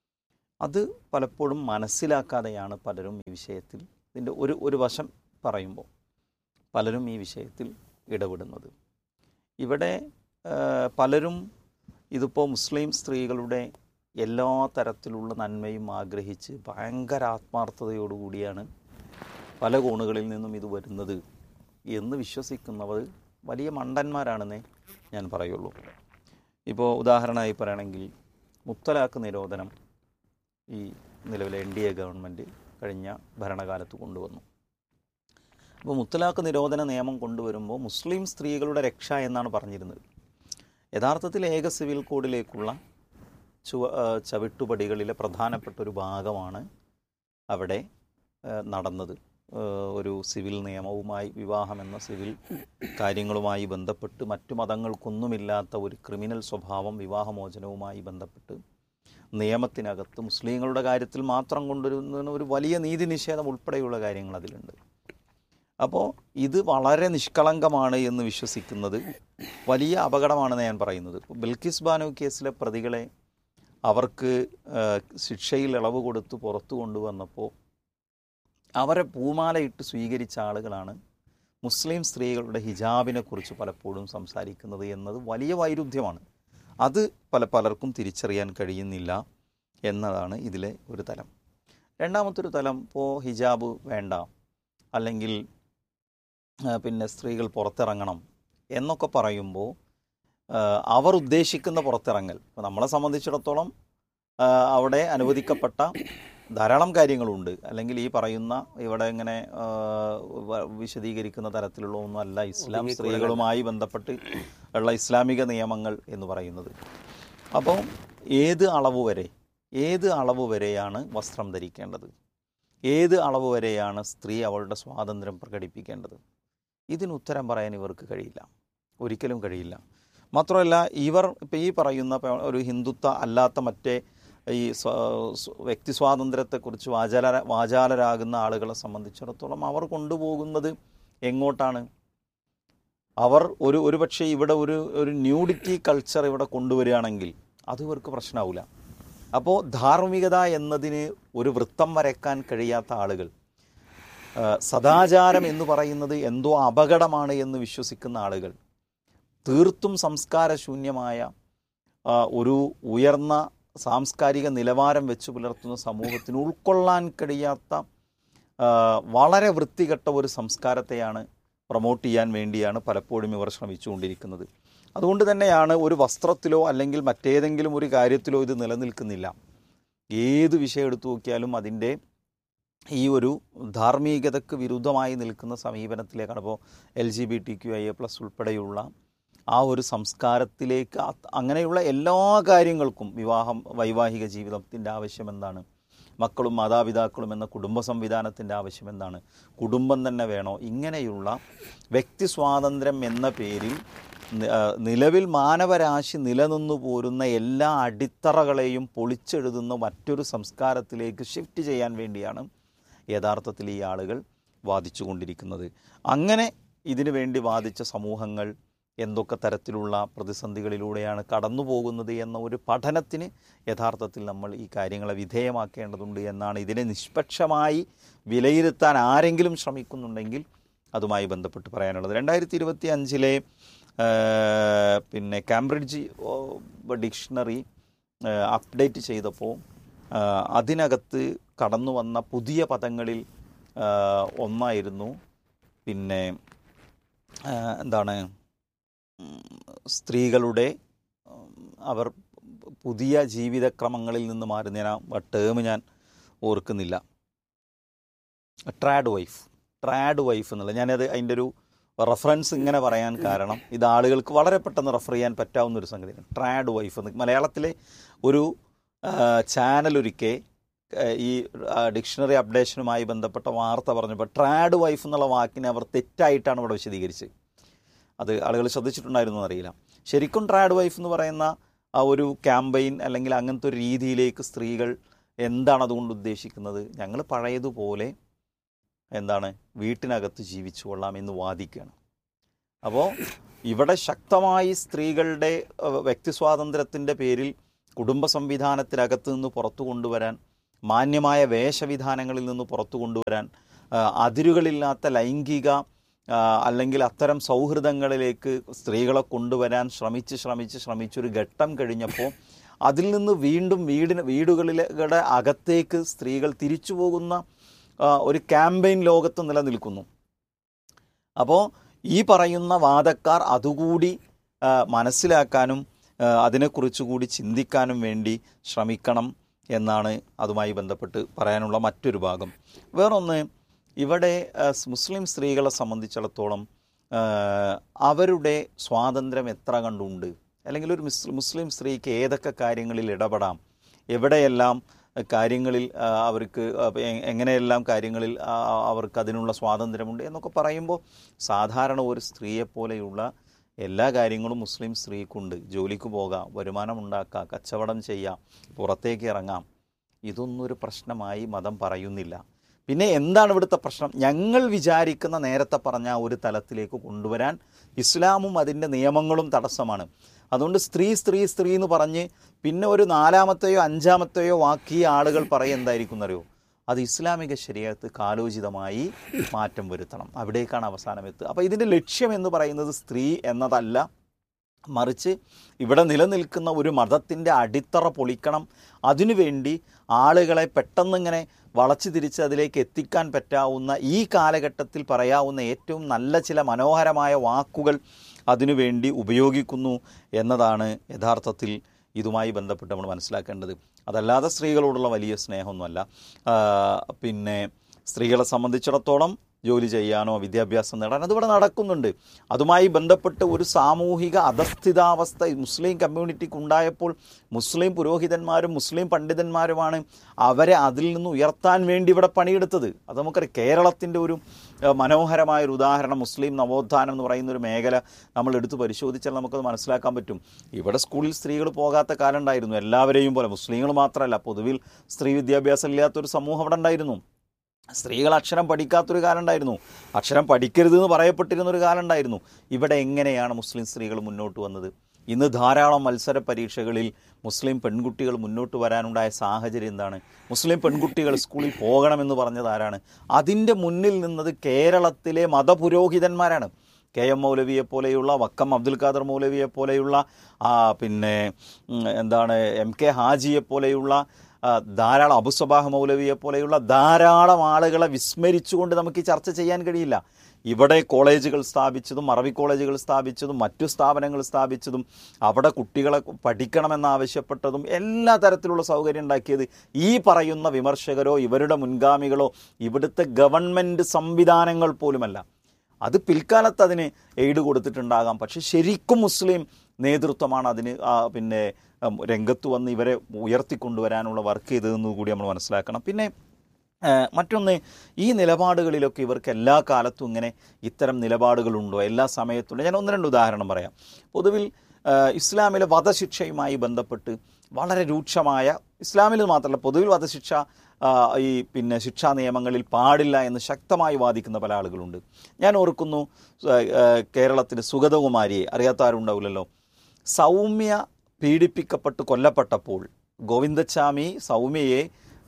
അത് പലപ്പോഴും മനസ്സിലാക്കാതെയാണ് പലരും ഈ വിഷയത്തിൽ, ഇതിൻ്റെ ഒരു ഒരു വശം പറയുമ്പോൾ പലരും ഈ വിഷയത്തിൽ ഇടപെടുന്നത്. ഇവിടെ പലരും ഇതിപ്പോൾ മുസ്ലിം സ്ത്രീകളുടെ എല്ലാ തരത്തിലുള്ള നന്മയും ആഗ്രഹിച്ച് ഭയങ്കര ആത്മാർത്ഥതയോടുകൂടിയാണ് പല കോണുകളിൽ നിന്നും ഇത് വരുന്നത് എന്ന് വിശ്വസിക്കുന്നവർ വലിയ മണ്ടന്മാരാണെന്നേ ഞാൻ പറയുള്ളൂ. ഇപ്പോൾ ഉദാഹരണമായി പറയുകയാണെങ്കിൽ മുത്തലാഖ് നിരോധനം ഈ നിലവിലെ എൻ ഡി എ ഗവൺമെൻറ് കഴിഞ്ഞ ഭരണകാലത്ത് കൊണ്ടുവന്നു. അപ്പോൾ മുത്തലാഖ് നിരോധന നിയമം കൊണ്ടുവരുമ്പോൾ മുസ്ലിം സ്ത്രീകളുടെ രക്ഷ എന്നാണ് പറഞ്ഞിരുന്നത്. യഥാർത്ഥത്തിൽ ഏക സിവിൽ കോഡിലേക്കുള്ള ചുവ ചവിട്ടുപടികളിലെ പ്രധാനപ്പെട്ട ഒരു ഭാഗമാണ് അവിടെ നടന്നത്. ഒരു സിവിൽ നിയമവുമായി, വിവാഹമെന്ന സിവിൽ കാര്യങ്ങളുമായി ബന്ധപ്പെട്ട് മറ്റു മതങ്ങൾക്കൊന്നുമില്ലാത്ത ഒരു ക്രിമിനൽ സ്വഭാവം വിവാഹമോചനവുമായി ബന്ധപ്പെട്ട് നിയമത്തിനകത്ത് മുസ്ലിങ്ങളുടെ കാര്യത്തിൽ മാത്രം കൊണ്ടുവരുന്ന ഒരു വലിയ നീതി നിഷേധം ഉൾപ്പെടെയുള്ള കാര്യങ്ങൾ അതിലുണ്ട്. അപ്പോൾ ഇത് വളരെ നിഷ്കളങ്കമാണ് എന്ന് വിശ്വസിക്കുന്നത് വലിയ അപകടമാണെന്ന് ഞാൻ പറയുന്നത്. ബിൽക്കിസ് ബാനോ കേസിലെ പ്രതികളെ അവർക്ക് ശിക്ഷയിൽ ഇളവ് കൊടുത്ത് പുറത്തു കൊണ്ടുവന്നപ്പോൾ അവരെ പൂമാലയിട്ട് സ്വീകരിച്ച ആളുകളാണ് മുസ്ലിം സ്ത്രീകളുടെ ഹിജാബിനെ കുറിച്ച് പലപ്പോഴും സംസാരിക്കുന്നത് എന്നത് വലിയ വൈരുദ്ധ്യമാണ്. അത് പല പലർക്കും തിരിച്ചറിയാൻ കഴിയുന്നില്ല എന്നതാണ് ഇതിലെ ഒരു തലം. രണ്ടാമത്തൊരു തലം, ഇപ്പോൾ ഹിജാബ് വേണ്ട, അല്ലെങ്കിൽ പിന്നെ സ്ത്രീകൾ പുറത്തിറങ്ങണം എന്നൊക്കെ പറയുമ്പോൾ അവർ ഉദ്ദേശിക്കുന്ന പുറത്തിറങ്ങൽ, ഇപ്പോൾ നമ്മളെ സംബന്ധിച്ചിടത്തോളം അവിടെ അനുവദിക്കപ്പെട്ട ധാരാളം കാര്യങ്ങളുണ്ട്. അല്ലെങ്കിൽ ഈ പറയുന്ന ഇവിടെ ഇങ്ങനെ വിശദീകരിക്കുന്ന തരത്തിലുള്ള ഒന്നുമല്ല ഇസ്ലാം സ്ത്രീകളുമായി ബന്ധപ്പെട്ട് ഉള്ള ഇസ്ലാമിക നിയമങ്ങൾ എന്ന് പറയുന്നത്. അപ്പോൾ ഏത് അളവ് വരെ ഏത് അളവ് വരെയാണ് വസ്ത്രം ധരിക്കേണ്ടത്, ഏത് അളവ് വരെയാണ് സ്ത്രീ അവളുടെ സ്വാതന്ത്ര്യം പ്രകടിപ്പിക്കേണ്ടത്, ഇതിന് ഉത്തരം പറയാൻ ഇവർക്ക് കഴിയില്ല, ഒരിക്കലും കഴിയില്ല. മാത്രമല്ല ഇവർ ഇപ്പോൾ ഈ പറയുന്ന ഒരു ഹിന്ദുത്വ അല്ലാത്ത മറ്റേ ഈ വ്യക്തി സ്വാതന്ത്ര്യത്തെക്കുറിച്ച് വാചാല വാചാലരാകുന്ന ആളുകളെ സംബന്ധിച്ചിടത്തോളം അവർ കൊണ്ടുപോകുന്നത് എങ്ങോട്ടാണ്? അവർ ഒരു ഒരു പക്ഷേ ഇവിടെ ഒരു ഒരു ന്യൂഡിറ്റി കൾച്ചർ ഇവിടെ കൊണ്ടുവരികയാണെങ്കിൽ അത് ഇവർക്ക് പ്രശ്നമാവില്ല. അപ്പോൾ ധാർമ്മികത എന്നതിന് ഒരു വൃത്തം വരയ്ക്കാൻ കഴിയാത്ത ആളുകൾ, സദാചാരം എന്ന് പറയുന്നത് എന്തോ അപകടമാണ് എന്ന് വിശ്വസിക്കുന്ന ആളുകൾ, തീർത്തും സംസ്കാരശൂന്യമായ ഒരു ഉയർന്ന സാംസ്കാരിക നിലവാരം വെച്ച് പുലർത്തുന്ന സമൂഹത്തിന് ഉൾക്കൊള്ളാൻ കഴിയാത്ത വളരെ വൃത്തികെട്ട ഒരു സംസ്കാരത്തെയാണ് പ്രൊമോട്ട് ചെയ്യാൻ വേണ്ടിയാണ് പലപ്പോഴും ഇവർ ശ്രമിച്ചുകൊണ്ടിരിക്കുന്നത്. അതുകൊണ്ട് തന്നെയാണ് ഒരു വസ്ത്രത്തിലോ അല്ലെങ്കിൽ മറ്റേതെങ്കിലും ഒരു കാര്യത്തിലോ ഇത് നിലനിൽക്കുന്നില്ല. ഏത് വിഷയം എടുത്തു നോക്കിയാലും അതിൻ്റെ ഈ ഒരു ധാർമ്മികതയ്ക്ക് വിരുദ്ധമായി നിൽക്കുന്ന സമീപനത്തിലേക്കാണ്. ഇപ്പോൾ L G B T Q I A plus ഉൾപ്പെടെയുള്ള ആ ഒരു സംസ്കാരത്തിലേക്ക്, അങ്ങനെയുള്ള എല്ലാ കാര്യങ്ങൾക്കും വിവാഹം, വൈവാഹിക ജീവിതത്തിൻ്റെ ആവശ്യം എന്താണ്, മക്കളും മാതാപിതാക്കളും എന്ന കുടുംബ സംവിധാനത്തിൻ്റെ ആവശ്യം എന്താണ്? കുടുംബം തന്നെ വേണോ? ഇങ്ങനെയുള്ള വ്യക്തി സ്വാതന്ത്ര്യം എന്ന പേരിൽ നിലവിൽ മാനവരാശി നിലനിന്നു പോരുന്ന എല്ലാ അടിത്തറകളെയും പൊളിച്ചെഴുതുന്ന മറ്റൊരു സംസ്കാരത്തിലേക്ക് ഷിഫ്റ്റ് ചെയ്യാൻ വേണ്ടിയാണ് യഥാർത്ഥത്തിൽ ഈ ആളുകൾ വാദിച്ചു കൊണ്ടിരിക്കുന്നത്. അങ്ങനെ ഇതിനു വേണ്ടി വാദിച്ച സമൂഹങ്ങൾ എന്തൊക്കെ തരത്തിലുള്ള പ്രതിസന്ധികളിലൂടെയാണ് കടന്നു പോകുന്നത് എന്ന ഒരു പഠനത്തിന് യഥാർത്ഥത്തിൽ നമ്മൾ ഈ കാര്യങ്ങളെ വിധേയമാക്കേണ്ടതുണ്ട് എന്നാണ്. ഇതിനെ നിഷ്പക്ഷമായി വിലയിരുത്താൻ ആരെങ്കിലും ശ്രമിക്കുന്നുണ്ടെങ്കിൽ അതുമായി ബന്ധപ്പെട്ട് പറയാനുള്ളത്. രണ്ടായിരത്തി ഇരുപത്തി അഞ്ചിലെ പിന്നെ കാംബ്രിഡ്ജ് ഡിക്ഷണറി അപ്ഡേറ്റ് ചെയ്തപ്പോൾ അതിനകത്ത് കടന്നു വന്ന പുതിയ പദങ്ങളിൽ ഒന്നായിരുന്നു പിന്നെ എന്താണ് സ്ത്രീകളുടെ അവർ പുതിയ ജീവിതക്രമങ്ങളിൽ നിന്ന് മാറി. ഞാൻ ആ ടേം ഞാൻ ഓർക്കുന്നില്ല. ട്രാഡ് വൈഫ് ട്രാഡ് വൈഫ് എന്നുള്ള ഞാനത് അതിൻ്റെ ഒരു റെഫറൻസ് ഇങ്ങനെ പറയാൻ കാരണം ഇത് ആളുകൾക്ക് വളരെ പെട്ടെന്ന് റെഫർ ചെയ്യാൻ പറ്റാവുന്ന ഒരു സംഗതിയാണ്. ട്രാഡ് വൈഫ് എന്ന് മലയാളത്തിലെ ഒരു ചാനൽ ഒരിക്കൽ ഈ ഡിക്ഷണറി അപ്ഡേഷനുമായി ബന്ധപ്പെട്ട വാർത്ത പറഞ്ഞപ്പോൾ ട്രാഡ് വൈഫ് എന്നുള്ള വാക്കിനെ അവർ തെറ്റായിട്ടാണ് ഇവിടെ വിശദീകരിച്ചത്. അത് ആളുകൾ ശ്രദ്ധിച്ചിട്ടുണ്ടായിരുന്നു എന്നറിയില്ല. ശരിക്കും ട്രാഡ് വൈഫ് എന്ന് പറയുന്ന ആ ഒരു ക്യാമ്പയിൻ അല്ലെങ്കിൽ അങ്ങനത്തെ ഒരു രീതിയിലേക്ക് സ്ത്രീകൾ എന്താണ് അതുകൊണ്ട് ഉദ്ദേശിക്കുന്നത്? ഞങ്ങൾ പഴയതുപോലെ എന്താണ് വീട്ടിനകത്ത് ജീവിച്ചു കൊള്ളാം എന്ന് വാദിക്കുകയാണ്. അപ്പോൾ ഇവിടെ ശക്തമായി സ്ത്രീകളുടെ വ്യക്തി സ്വാതന്ത്ര്യത്തിൻ്റെ പേരിൽ കുടുംബ സംവിധാനത്തിനകത്ത് നിന്ന് പുറത്തു കൊണ്ടുവരാൻ, മാന്യമായ വേഷവിധാനങ്ങളിൽ നിന്ന് പുറത്തു കൊണ്ടുവരാൻ, അതിരുകളില്ലാത്ത ലൈംഗിക അല്ലെങ്കിൽ അത്തരം സൗഹൃദങ്ങളിലേക്ക് സ്ത്രീകളെ കൊണ്ടുവരാൻ ശ്രമിച്ച് ശ്രമിച്ച് ശ്രമിച്ചൊരു ഘട്ടം കഴിഞ്ഞപ്പോൾ അതിൽ നിന്ന് വീണ്ടും വീടിന് വീടുകളിലെ അകത്തേക്ക് സ്ത്രീകൾ തിരിച്ചു പോകുന്ന ഒരു ക്യാമ്പയിൻ ലോകത്ത് നിലനിൽക്കുന്നു. അപ്പോൾ ഈ പറയുന്ന വാദക്കാർ അതുകൂടി മനസ്സിലാക്കാനും അതിനെക്കുറിച്ച് കൂടി ചിന്തിക്കാനും വേണ്ടി ശ്രമിക്കണം എന്നാണ് അതുമായി ബന്ധപ്പെട്ട് പറയാനുള്ള മറ്റൊരു ഭാഗം. വേറൊന്ന്, ഇവിടെ മുസ്ലിം സ്ത്രീകളെ സംബന്ധിച്ചിടത്തോളം അവരുടെ സ്വാതന്ത്ര്യം എത്ര കണ്ടുണ്ട്, അല്ലെങ്കിൽ ഒരു മുസ്ലിം സ്ത്രീക്ക് ഏതൊക്കെ കാര്യങ്ങളിൽ ഇടപെടാം, എവിടെയെല്ലാം കാര്യങ്ങളിൽ അവർക്ക് എങ്ങനെയെല്ലാം കാര്യങ്ങളിൽ അവർക്ക് അതിനുള്ള സ്വാതന്ത്ര്യമുണ്ട് എന്നൊക്കെ പറയുമ്പോൾ സാധാരണ ഒരു സ്ത്രീയെപ്പോലെയുള്ള എല്ലാ കാര്യങ്ങളും മുസ്ലിം സ്ത്രീക്കുണ്ട്. ജോലിക്ക് പോകാം, വരുമാനം ഉണ്ടാക്കാം, കച്ചവടം ചെയ്യാം, പുറത്തേക്ക് ഇറങ്ങാം. ഇതൊന്നും ഒരു പ്രശ്നമായി മതം പറയുന്നില്ല. പിന്നെ എന്താണ് ഇവിടുത്തെ പ്രശ്നം? ഞങ്ങൾ വിചാരിക്കുന്ന നേരത്തെ പറഞ്ഞ ഒരു തലത്തിലേക്ക് കൊണ്ടുവരാൻ ഇസ്ലാമും അതിൻ്റെ നിയമങ്ങളും തടസ്സമാണ്. അതുകൊണ്ട് സ്ത്രീ സ്ത്രീ സ്ത്രീ എന്ന് പറഞ്ഞ് പിന്നെ ഒരു നാലാമത്തെയോ അഞ്ചാമത്തെയോ വാക്കി ആളുകൾ പറയും എന്തായിരിക്കും എന്നറിയോ? അത് ഇസ്ലാമിക ശരീഅത്ത് കാലോചിതമായി മാറ്റം വരുത്തണം. അവിടേക്കാണ് അവസാനം എത്തുക. അപ്പോൾ ഇതിൻ്റെ ലക്ഷ്യം എന്ന് പറയുന്നത് സ്ത്രീ എന്നതല്ല, മറിച്ച് ഇവിടെ നിലനിൽക്കുന്ന ഒരു മതത്തിൻ്റെ അടിത്തറ പൊളിക്കണം. അതിനുവേണ്ടി ആളുകളെ പെട്ടെന്നിങ്ങനെ വളച്ചു തിരിച്ച് അതിലേക്ക് എത്തിക്കാൻ പറ്റാവുന്ന ഈ കാലഘട്ടത്തിൽ പറയാവുന്ന ഏറ്റവും നല്ല ചില മനോഹരമായ വാക്കുകൾ അതിനുവേണ്ടി ഉപയോഗിക്കുന്നു എന്നതാണ് യഥാർത്ഥത്തിൽ ഇതുമായി ബന്ധപ്പെട്ട് നമ്മൾ മനസ്സിലാക്കേണ്ടത്. അതല്ലാതെ സ്ത്രീകളോടുള്ള വലിയ സ്നേഹമൊന്നുമല്ല. പിന്നെ സ്ത്രീകളെ സംബന്ധിച്ചിടത്തോളം ജോലി ചെയ്യാനോ വിദ്യാഭ്യാസം നേടാൻ അതിവിടെ നടക്കുന്നുണ്ട്. അതുമായി ബന്ധപ്പെട്ട് ഒരു സാമൂഹിക അധസ്ഥിതാവസ്ഥ മുസ്ലിം കമ്മ്യൂണിറ്റിക്ക് ഉണ്ടായപ്പോൾ മുസ്ലിം പുരോഹിതന്മാരും മുസ്ലിം പണ്ഡിതന്മാരുമാണ് അവരെ അതിൽ നിന്ന് ഉയർത്താൻ വേണ്ടി ഇവിടെ പണിയെടുത്തത്. അത് നമുക്കറിയാം. കേരളത്തിൻ്റെ ഒരു മനോഹരമായൊരു ഉദാഹരണം മുസ്ലിം നവോത്ഥാനം എന്ന് പറയുന്ന ഒരു മേഖല നമ്മൾ എടുത്ത് പരിശോധിച്ചാൽ നമുക്കത് മനസ്സിലാക്കാൻ പറ്റും. ഇവിടെ സ്കൂളിൽ സ്ത്രീകൾ പോകാത്ത കാലം ഉണ്ടായിരുന്നു. എല്ലാവരെയും പോലെ മുസ്ലിങ്ങൾ മാത്രമല്ല, പൊതുവിൽ സ്ത്രീ വിദ്യാഭ്യാസം ഇല്ലാത്തൊരു സമൂഹം അവിടെ ഉണ്ടായിരുന്നു. സ്ത്രീകൾ അക്ഷരം പഠിക്കാത്തൊരു കാലം ഉണ്ടായിരുന്നു. അക്ഷരം പഠിക്കരുതെന്ന് പറയപ്പെട്ടിരുന്നൊരു കാലം ഉണ്ടായിരുന്നു. ഇവിടെ എങ്ങനെയാണ് മുസ്ലിം സ്ത്രീകൾ മുന്നോട്ട് വന്നത്? ഇന്ന് ധാരാളം മത്സര പരീക്ഷകളിൽ മുസ്ലിം പെൺകുട്ടികൾ മുന്നോട്ട് വരാനുണ്ടായ സാഹചര്യം എന്താണ്? മുസ്ലിം പെൺകുട്ടികൾ സ്കൂളിൽ പോകണമെന്ന് പറഞ്ഞത് ആരാണ്? അതിൻ്റെ മുന്നിൽ നിന്നത് കേരളത്തിലെ മതപുരോഹിതന്മാരാണ്. കെ എം മൗലവിയെ പോലെയുള്ള, വക്കം അബ്ദുൽ ഖാദർ മൗലവിയെ പോലെയുള്ള, പിന്നെ എന്താണ് എം കെ ഹാജിയെ പോലെയുള്ള, ധാരാളം അബുസബാഹ് മൗലവിയെ പോലെയുള്ള ധാരാളം ആളുകളെ വിസ്മരിച്ചുകൊണ്ട് നമുക്ക് ഈ ചർച്ച ചെയ്യാൻ കഴിയില്ല. ഇവിടെ കോളേജുകൾ സ്ഥാപിച്ചതും അറബി കോളേജുകൾ സ്ഥാപിച്ചതും മറ്റു സ്ഥാപനങ്ങൾ സ്ഥാപിച്ചതും അവിടെ കുട്ടികളെ പഠിക്കണമെന്നാവശ്യപ്പെട്ടതും എല്ലാ തരത്തിലുള്ള സൗകര്യം ഉണ്ടാക്കിയത് ഈ പറയുന്ന വിമർശകരോ ഇവരുടെ മുൻഗാമികളോ ഇവിടുത്തെ ഗവൺമെൻറ് സംവിധാനങ്ങൾ പോലുമല്ല. അത് പിൽക്കാലത്ത് അതിന് എയ്ഡ് കൊടുത്തിട്ടുണ്ടാകാം. പക്ഷെ ശരിക്കും മുസ്ലിം നേതൃത്വമാണ് അതിന് പിന്നെ രംഗത്ത് വന്ന് ഇവരെ ഉയർത്തിക്കൊണ്ടുവരാനുള്ള വർക്ക് ചെയ്തതെന്ന് കൂടി നമ്മൾ മനസ്സിലാക്കണം. പിന്നെ മറ്റൊന്ന്, ഈ നിലപാടുകളിലൊക്കെ ഇവർക്ക് എല്ലാ കാലത്തും ഇങ്ങനെ ഇത്തരം നിലപാടുകളുണ്ടോ, എല്ലാ സമയത്തുണ്ടോ? ഞാൻ ഒന്ന് രണ്ട് ഉദാഹരണം പറയാം. പൊതുവിൽ ഇസ്ലാമിലെ വധശിക്ഷയുമായി ബന്ധപ്പെട്ട് വളരെ രൂക്ഷമായ, ഇസ്ലാമിൽ മാത്രമല്ല പൊതുവിൽ വധശിക്ഷ ഈ പിന്നെ ശിക്ഷാ നിയമങ്ങളിൽ പാടില്ല എന്ന് ശക്തമായി വാദിക്കുന്ന പല ആളുകളുണ്ട്. ഞാൻ ഓർക്കുന്നു, കേരളത്തിൽ സുഗതകുമാരിയെ അറിയാത്ത ആരുണ്ടാവില്ലല്ലോ. സൗമ്യ പീഡിപ്പിക്കപ്പെട്ട് കൊല്ലപ്പെട്ടപ്പോൾ ഗോവിന്ദച്ചാമി സൗമ്യയെ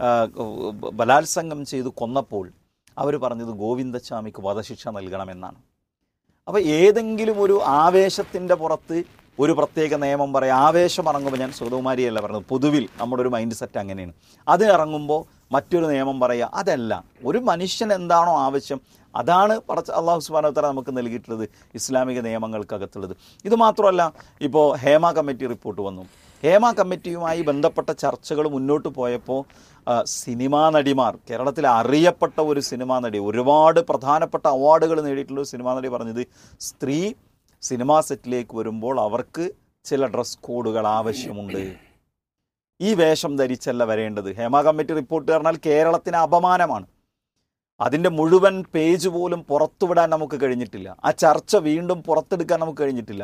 ബലാത്സംഗം ചെയ്ത് കൊന്നപ്പോൾ അവർ പറഞ്ഞത് ഗോവിന്ദച്ചാമിക്ക് വധശിക്ഷ നൽകണമെന്നാണ്. അപ്പോൾ ഏതെങ്കിലും ഒരു ആവേശത്തിൻ്റെ പുറത്ത് ഒരു പ്രത്യേക നിയമം പറയാം. ആവേശം ഇറങ്ങുമ്പോൾ, ഞാൻ സുഗതകുമാരിയല്ല പറഞ്ഞത്, പൊതുവിൽ നമ്മുടെ ഒരു മൈൻഡ് സെറ്റ് അങ്ങനെയാണ്. അത് ഇറങ്ങുമ്പോൾ മറ്റൊരു നിയമം പറയുക, അതല്ല. ഒരു മനുഷ്യൻ എന്താണോ ആവശ്യം അതാണ് പടച്ച അള്ളാഹു സുബ്ഹാനഹു വ തആല നമുക്ക് നൽകിയിട്ടുള്ളത്, ഇസ്ലാമിക നിയമങ്ങൾക്കകത്തുള്ളത്. ഇത് മാത്രമല്ല, ഇപ്പോൾ ഹേമ കമ്മിറ്റി റിപ്പോർട്ട് വന്നു. ഹേമ കമ്മിറ്റിയുമായി ബന്ധപ്പെട്ട ചർച്ചകൾ മുന്നോട്ട് പോയപ്പോൾ സിനിമാ നടിമാർ, കേരളത്തിലെ അറിയപ്പെട്ട ഒരു സിനിമാ നടി, ഒരുപാട് പ്രധാനപ്പെട്ട അവാർഡുകൾ നേടിയിട്ടുള്ള ഒരു സിനിമാ നടി പറഞ്ഞത്, സ്ത്രീ സിനിമാ സെറ്റിലേക്ക് വരുമ്പോൾ അവർക്ക് ചില ഡ്രസ് കോഡുകൾ ആവശ്യമുണ്ട്, ഈ വേഷം ധരിച്ചല്ല വരേണ്ടത്. ഹേമ കമ്മിറ്റി റിപ്പോർട്ട് പറഞ്ഞാൽ കേരളത്തിന് അപമാനമാണ്. അതിൻ്റെ മുഴുവൻ പേജ് പോലും പുറത്തുവിടാൻ നമുക്ക് കഴിഞ്ഞിട്ടില്ല. ആ ചർച്ച വീണ്ടും പുറത്തെടുക്കാൻ നമുക്ക് കഴിഞ്ഞിട്ടില്ല.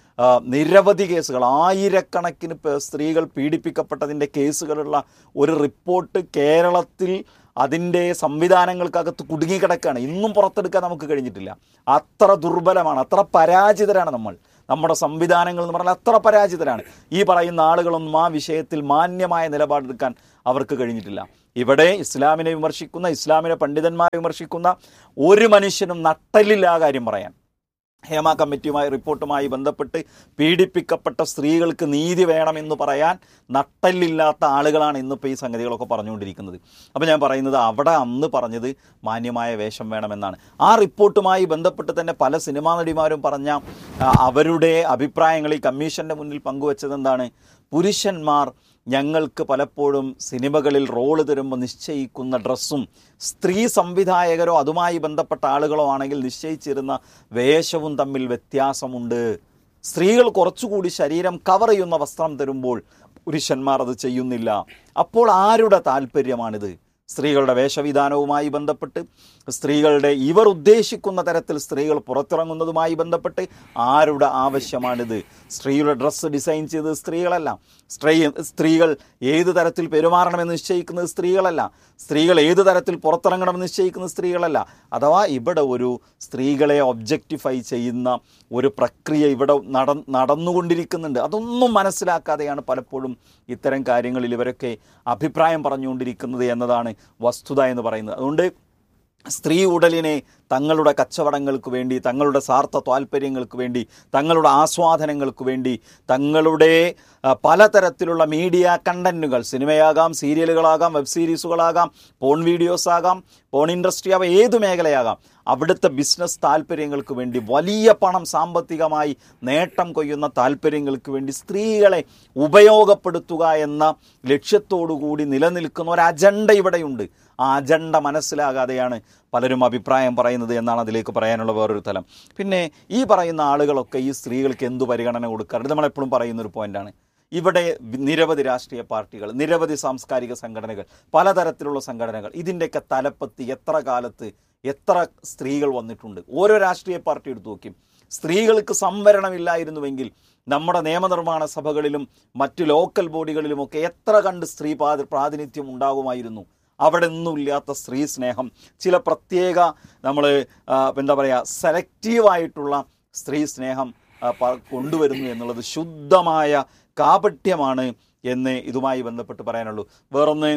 നിരവധി കേസുകൾ, ആയിരക്കണക്കിന് സ്ത്രീകൾ പീഡിപ്പിക്കപ്പെട്ടതിൻ്റെ കേസുകളുള്ള ഒരു റിപ്പോർട്ട് കേരളത്തിൽ അതിൻ്റെ സംവിധാനങ്ങൾക്കകത്ത് കുടുങ്ങിക്കിടക്കുകയാണ്. ഇന്നും പുറത്തെടുക്കാൻ നമുക്ക് കഴിഞ്ഞിട്ടില്ല. അത്ര ദുർബലമാണ്, അത്ര പരാജിതരാണ് നമ്മൾ. നമ്മുടെ സംവിധാനങ്ങൾ എന്ന് പറഞ്ഞാൽ അത്ര പരാജിതരാണ്. ഈ പറയുന്ന ആളുകളൊന്നും ആ വിഷയത്തിൽ മാന്യമായ നിലപാടെടുക്കാൻ അവർക്ക് കഴിഞ്ഞിട്ടില്ല. ഇവിടെ ഇസ്ലാമിനെ വിമർശിക്കുന്ന, ഇസ്ലാമിനെ പണ്ഡിതന്മാരെ വിമർശിക്കുന്ന ഒരു മനുഷ്യനും നട്ടലില്ല ആ കാര്യം പറയാൻ. ഹേമ കമ്മിറ്റിയുമായി റിപ്പോർട്ടുമായി ബന്ധപ്പെട്ട് പീഡിപ്പിക്കപ്പെട്ട സ്ത്രീകൾക്ക് നീതി വേണമെന്ന് പറയാൻ നട്ടലില്ലാത്ത ആളുകളാണ് ഇന്നിപ്പോൾ ഈ സംഗതികളൊക്കെ പറഞ്ഞുകൊണ്ടിരിക്കുന്നത്. അപ്പോൾ ഞാൻ പറയുന്നത്, അവിടെ അന്ന് പറഞ്ഞത് മാന്യമായ വേഷം വേണമെന്നാണ്. ആ റിപ്പോർട്ടുമായി ബന്ധപ്പെട്ട് തന്നെ പല സിനിമാ നടിമാരും പറഞ്ഞ അവരുടെ അഭിപ്രായങ്ങൾ ഈ കമ്മീഷൻ്റെ മുന്നിൽ പങ്കുവച്ചത് എന്താണ്? പുരുഷന്മാർ ഞങ്ങൾക്ക് പലപ്പോഴും സിനിമകളിൽ റോള് തരുമ്പോൾ നിശ്ചയിക്കുന്ന ഡ്രസ്സും സ്ത്രീ സംവിധായകരോ അതുമായി ബന്ധപ്പെട്ട ആളുകളോ ആണെങ്കിൽ നിശ്ചയിച്ചിരുന്ന വേഷവും തമ്മിൽ വ്യത്യാസമുണ്ട്. സ്ത്രീകൾ കുറച്ചുകൂടി ശരീരം കവർ ചെയ്യുന്ന വസ്ത്രം തരുമ്പോൾ പുരുഷന്മാർ അത് ചെയ്യുന്നില്ല. അപ്പോൾ ആരുടെ താല്പര്യമാണിത്? സ്ത്രീകളുടെ വേഷവിധാനവുമായി ബന്ധപ്പെട്ട്, സ്ത്രീകളുടെ ഇവർ ഉദ്ദേശിക്കുന്ന തരത്തിൽ സ്ത്രീകൾ പുറത്തിറങ്ങുന്നതുമായി ബന്ധപ്പെട്ട് ആരുടെ ആവശ്യമാണിത്? സ്ത്രീയുടെ ഡ്രസ്സ് ഡിസൈൻ ചെയ്തത് സ്ത്രീകളല്ല. സ്ത്രീ സ്ത്രീകൾ ഏത് തരത്തിൽ പെരുമാറണമെന്ന് നിശ്ചയിക്കുന്നത് സ്ത്രീകളല്ല. സ്ത്രീകൾ ഏത് തരത്തിൽ പുറത്തിറങ്ങണമെന്ന് നിശ്ചയിക്കുന്നത് സ്ത്രീകളല്ല. അഥവാ ഇവിടെ ഒരു സ്ത്രീകളെ ഒബ്ജക്റ്റിഫൈ ചെയ്യുന്ന ഒരു പ്രക്രിയ ഇവിടെ നട നടന്നുകൊണ്ടിരിക്കുന്നുണ്ട്. അതൊന്നും മനസ്സിലാക്കാതെയാണ് പലപ്പോഴും ഇത്തരം കാര്യങ്ങളിൽ ഇവരൊക്കെ അഭിപ്രായം പറഞ്ഞുകൊണ്ടിരിക്കുന്നത് എന്നതാണ് വസ്തുത എന്ന് പറയുന്നത്. അതുകൊണ്ട് സ്ത്രീ ഉടലിനെ തങ്ങളുടെ കച്ചവടങ്ങൾക്ക് വേണ്ടി, തങ്ങളുടെ സ്വാർത്ഥ താല്പര്യങ്ങൾക്ക് വേണ്ടി, തങ്ങളുടെ ആസ്വാദനങ്ങൾക്ക് വേണ്ടി, തങ്ങളുടെ പലതരത്തിലുള്ള മീഡിയ കണ്ടന്റുകൾ, സിനിമയാകാം, സീരിയലുകളാകാം, വെബ് സീരീസുകളാകാം, പോൺ വീഡിയോസ് ആകാം, പോൺ ഇൻഡസ്ട്രി ആവാം, ഏതു മേഖലയാകാം, അവിടുത്തെ ബിസിനസ് താല്പര്യങ്ങൾക്ക് വേണ്ടി, വലിയ പണം സാമ്പത്തികമായി നേട്ടം കൊയ്യുന്ന താല്പര്യങ്ങൾക്ക് വേണ്ടി സ്ത്രീകളെ ഉപയോഗപ്പെടുത്തുക എന്ന ലക്ഷ്യത്തോടുകൂടി നിലനിൽക്കുന്ന ഒരു അജണ്ട ഇവിടെയുണ്ട്. ആ അജണ്ട മനസ്സിലാകാതെയാണ് പലരും അഭിപ്രായം പറയുന്നത് എന്നാണ് അതിലേക്ക് പറയാനുള്ള വേറൊരു തലം. പിന്നെ ഈ പറയുന്ന ആളുകളൊക്കെ ഈ സ്ത്രീകൾക്ക് എന്തു പരിഗണന കൊടുക്കാറുണ്ട്? നമ്മളെപ്പോഴും പറയുന്നൊരു പോയിൻ്റാണ്. ഇവിടെ നിരവധി രാഷ്ട്രീയ പാർട്ടികൾ, നിരവധി സാംസ്കാരിക സംഘടനകൾ, പലതരത്തിലുള്ള സംഘടനകൾ, ഇതിൻ്റെയൊക്കെ തലപ്പത്ത് എത്ര കാലത്ത് എത്ര സ്ത്രീകൾ വന്നിട്ടുണ്ട്? ഓരോ രാഷ്ട്രീയ പാർട്ടി എടുത്തു നോക്കി. സ്ത്രീകൾക്ക് സംവരണമില്ലായിരുന്നുവെങ്കിൽ നമ്മുടെ നിയമനിർമ്മാണ സഭകളിലും മറ്റു ലോക്കൽ ബോഡികളിലുമൊക്കെ എത്ര കണ്ട് സ്ത്രീ പ്രാതിനിധ്യം ഉണ്ടാകുമായിരുന്നു. അവിടെ ഒന്നുമില്ലാത്ത സ്ത്രീ സ്നേഹം, ചില പ്രത്യേക നമ്മൾ എന്താ പറയുക സെലക്റ്റീവായിട്ടുള്ള സ്ത്രീ സ്നേഹം കൊണ്ടുവരുന്നു എന്നുള്ളത് ശുദ്ധമായ കാപട്യമാണ് എന്ന് ഇതുമായി ബന്ധപ്പെട്ട് പറയാനുള്ളൂ. വേറൊന്ന്,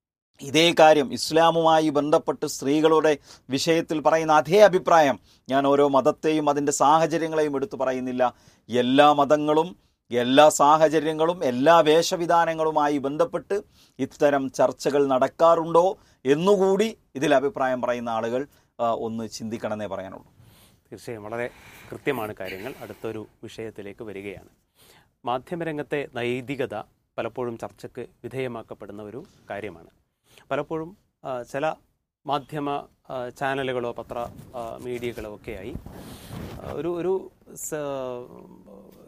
ഇതേ കാര്യം ഇസ്ലാമുമായി ബന്ധപ്പെട്ട് സ്ത്രീകളുടെ വിഷയത്തിൽ പറയുന്ന അതേ അഭിപ്രായം ഞാൻ ഓരോ മതത്തെയും അതിൻ്റെ സാഹചര്യങ്ങളെയും എടുത്തു പറയുന്നില്ല. എല്ലാ മതങ്ങളും എല്ലാ സാഹചര്യങ്ങളും എല്ലാ വേഷവിധാനങ്ങളുമായി ബന്ധപ്പെട്ട് ഇത്തരം ചർച്ചകൾ നടക്കാറുണ്ടോ എന്നുകൂടി ഇതിൽ അഭിപ്രായം പറയുന്ന ആളുകൾ ഒന്ന് ചിന്തിക്കണമെന്നേ പറയാനുള്ളൂ. തീർച്ചയായും വളരെ കൃത്യമാണ് കാര്യങ്ങൾ. അടുത്തൊരു വിഷയത്തിലേക്ക് വരികയാണ്. മാധ്യമരംഗത്തെ നൈതികത പലപ്പോഴും ചർച്ചയ്ക്ക് വിധേയമാക്കപ്പെടുന്ന ഒരു കാര്യമാണ്. പലപ്പോഴും ചില മാധ്യമ ചാനലുകളോ പത്ര മീഡിയകളോ ഒക്കെയായി ഒരു ഒരു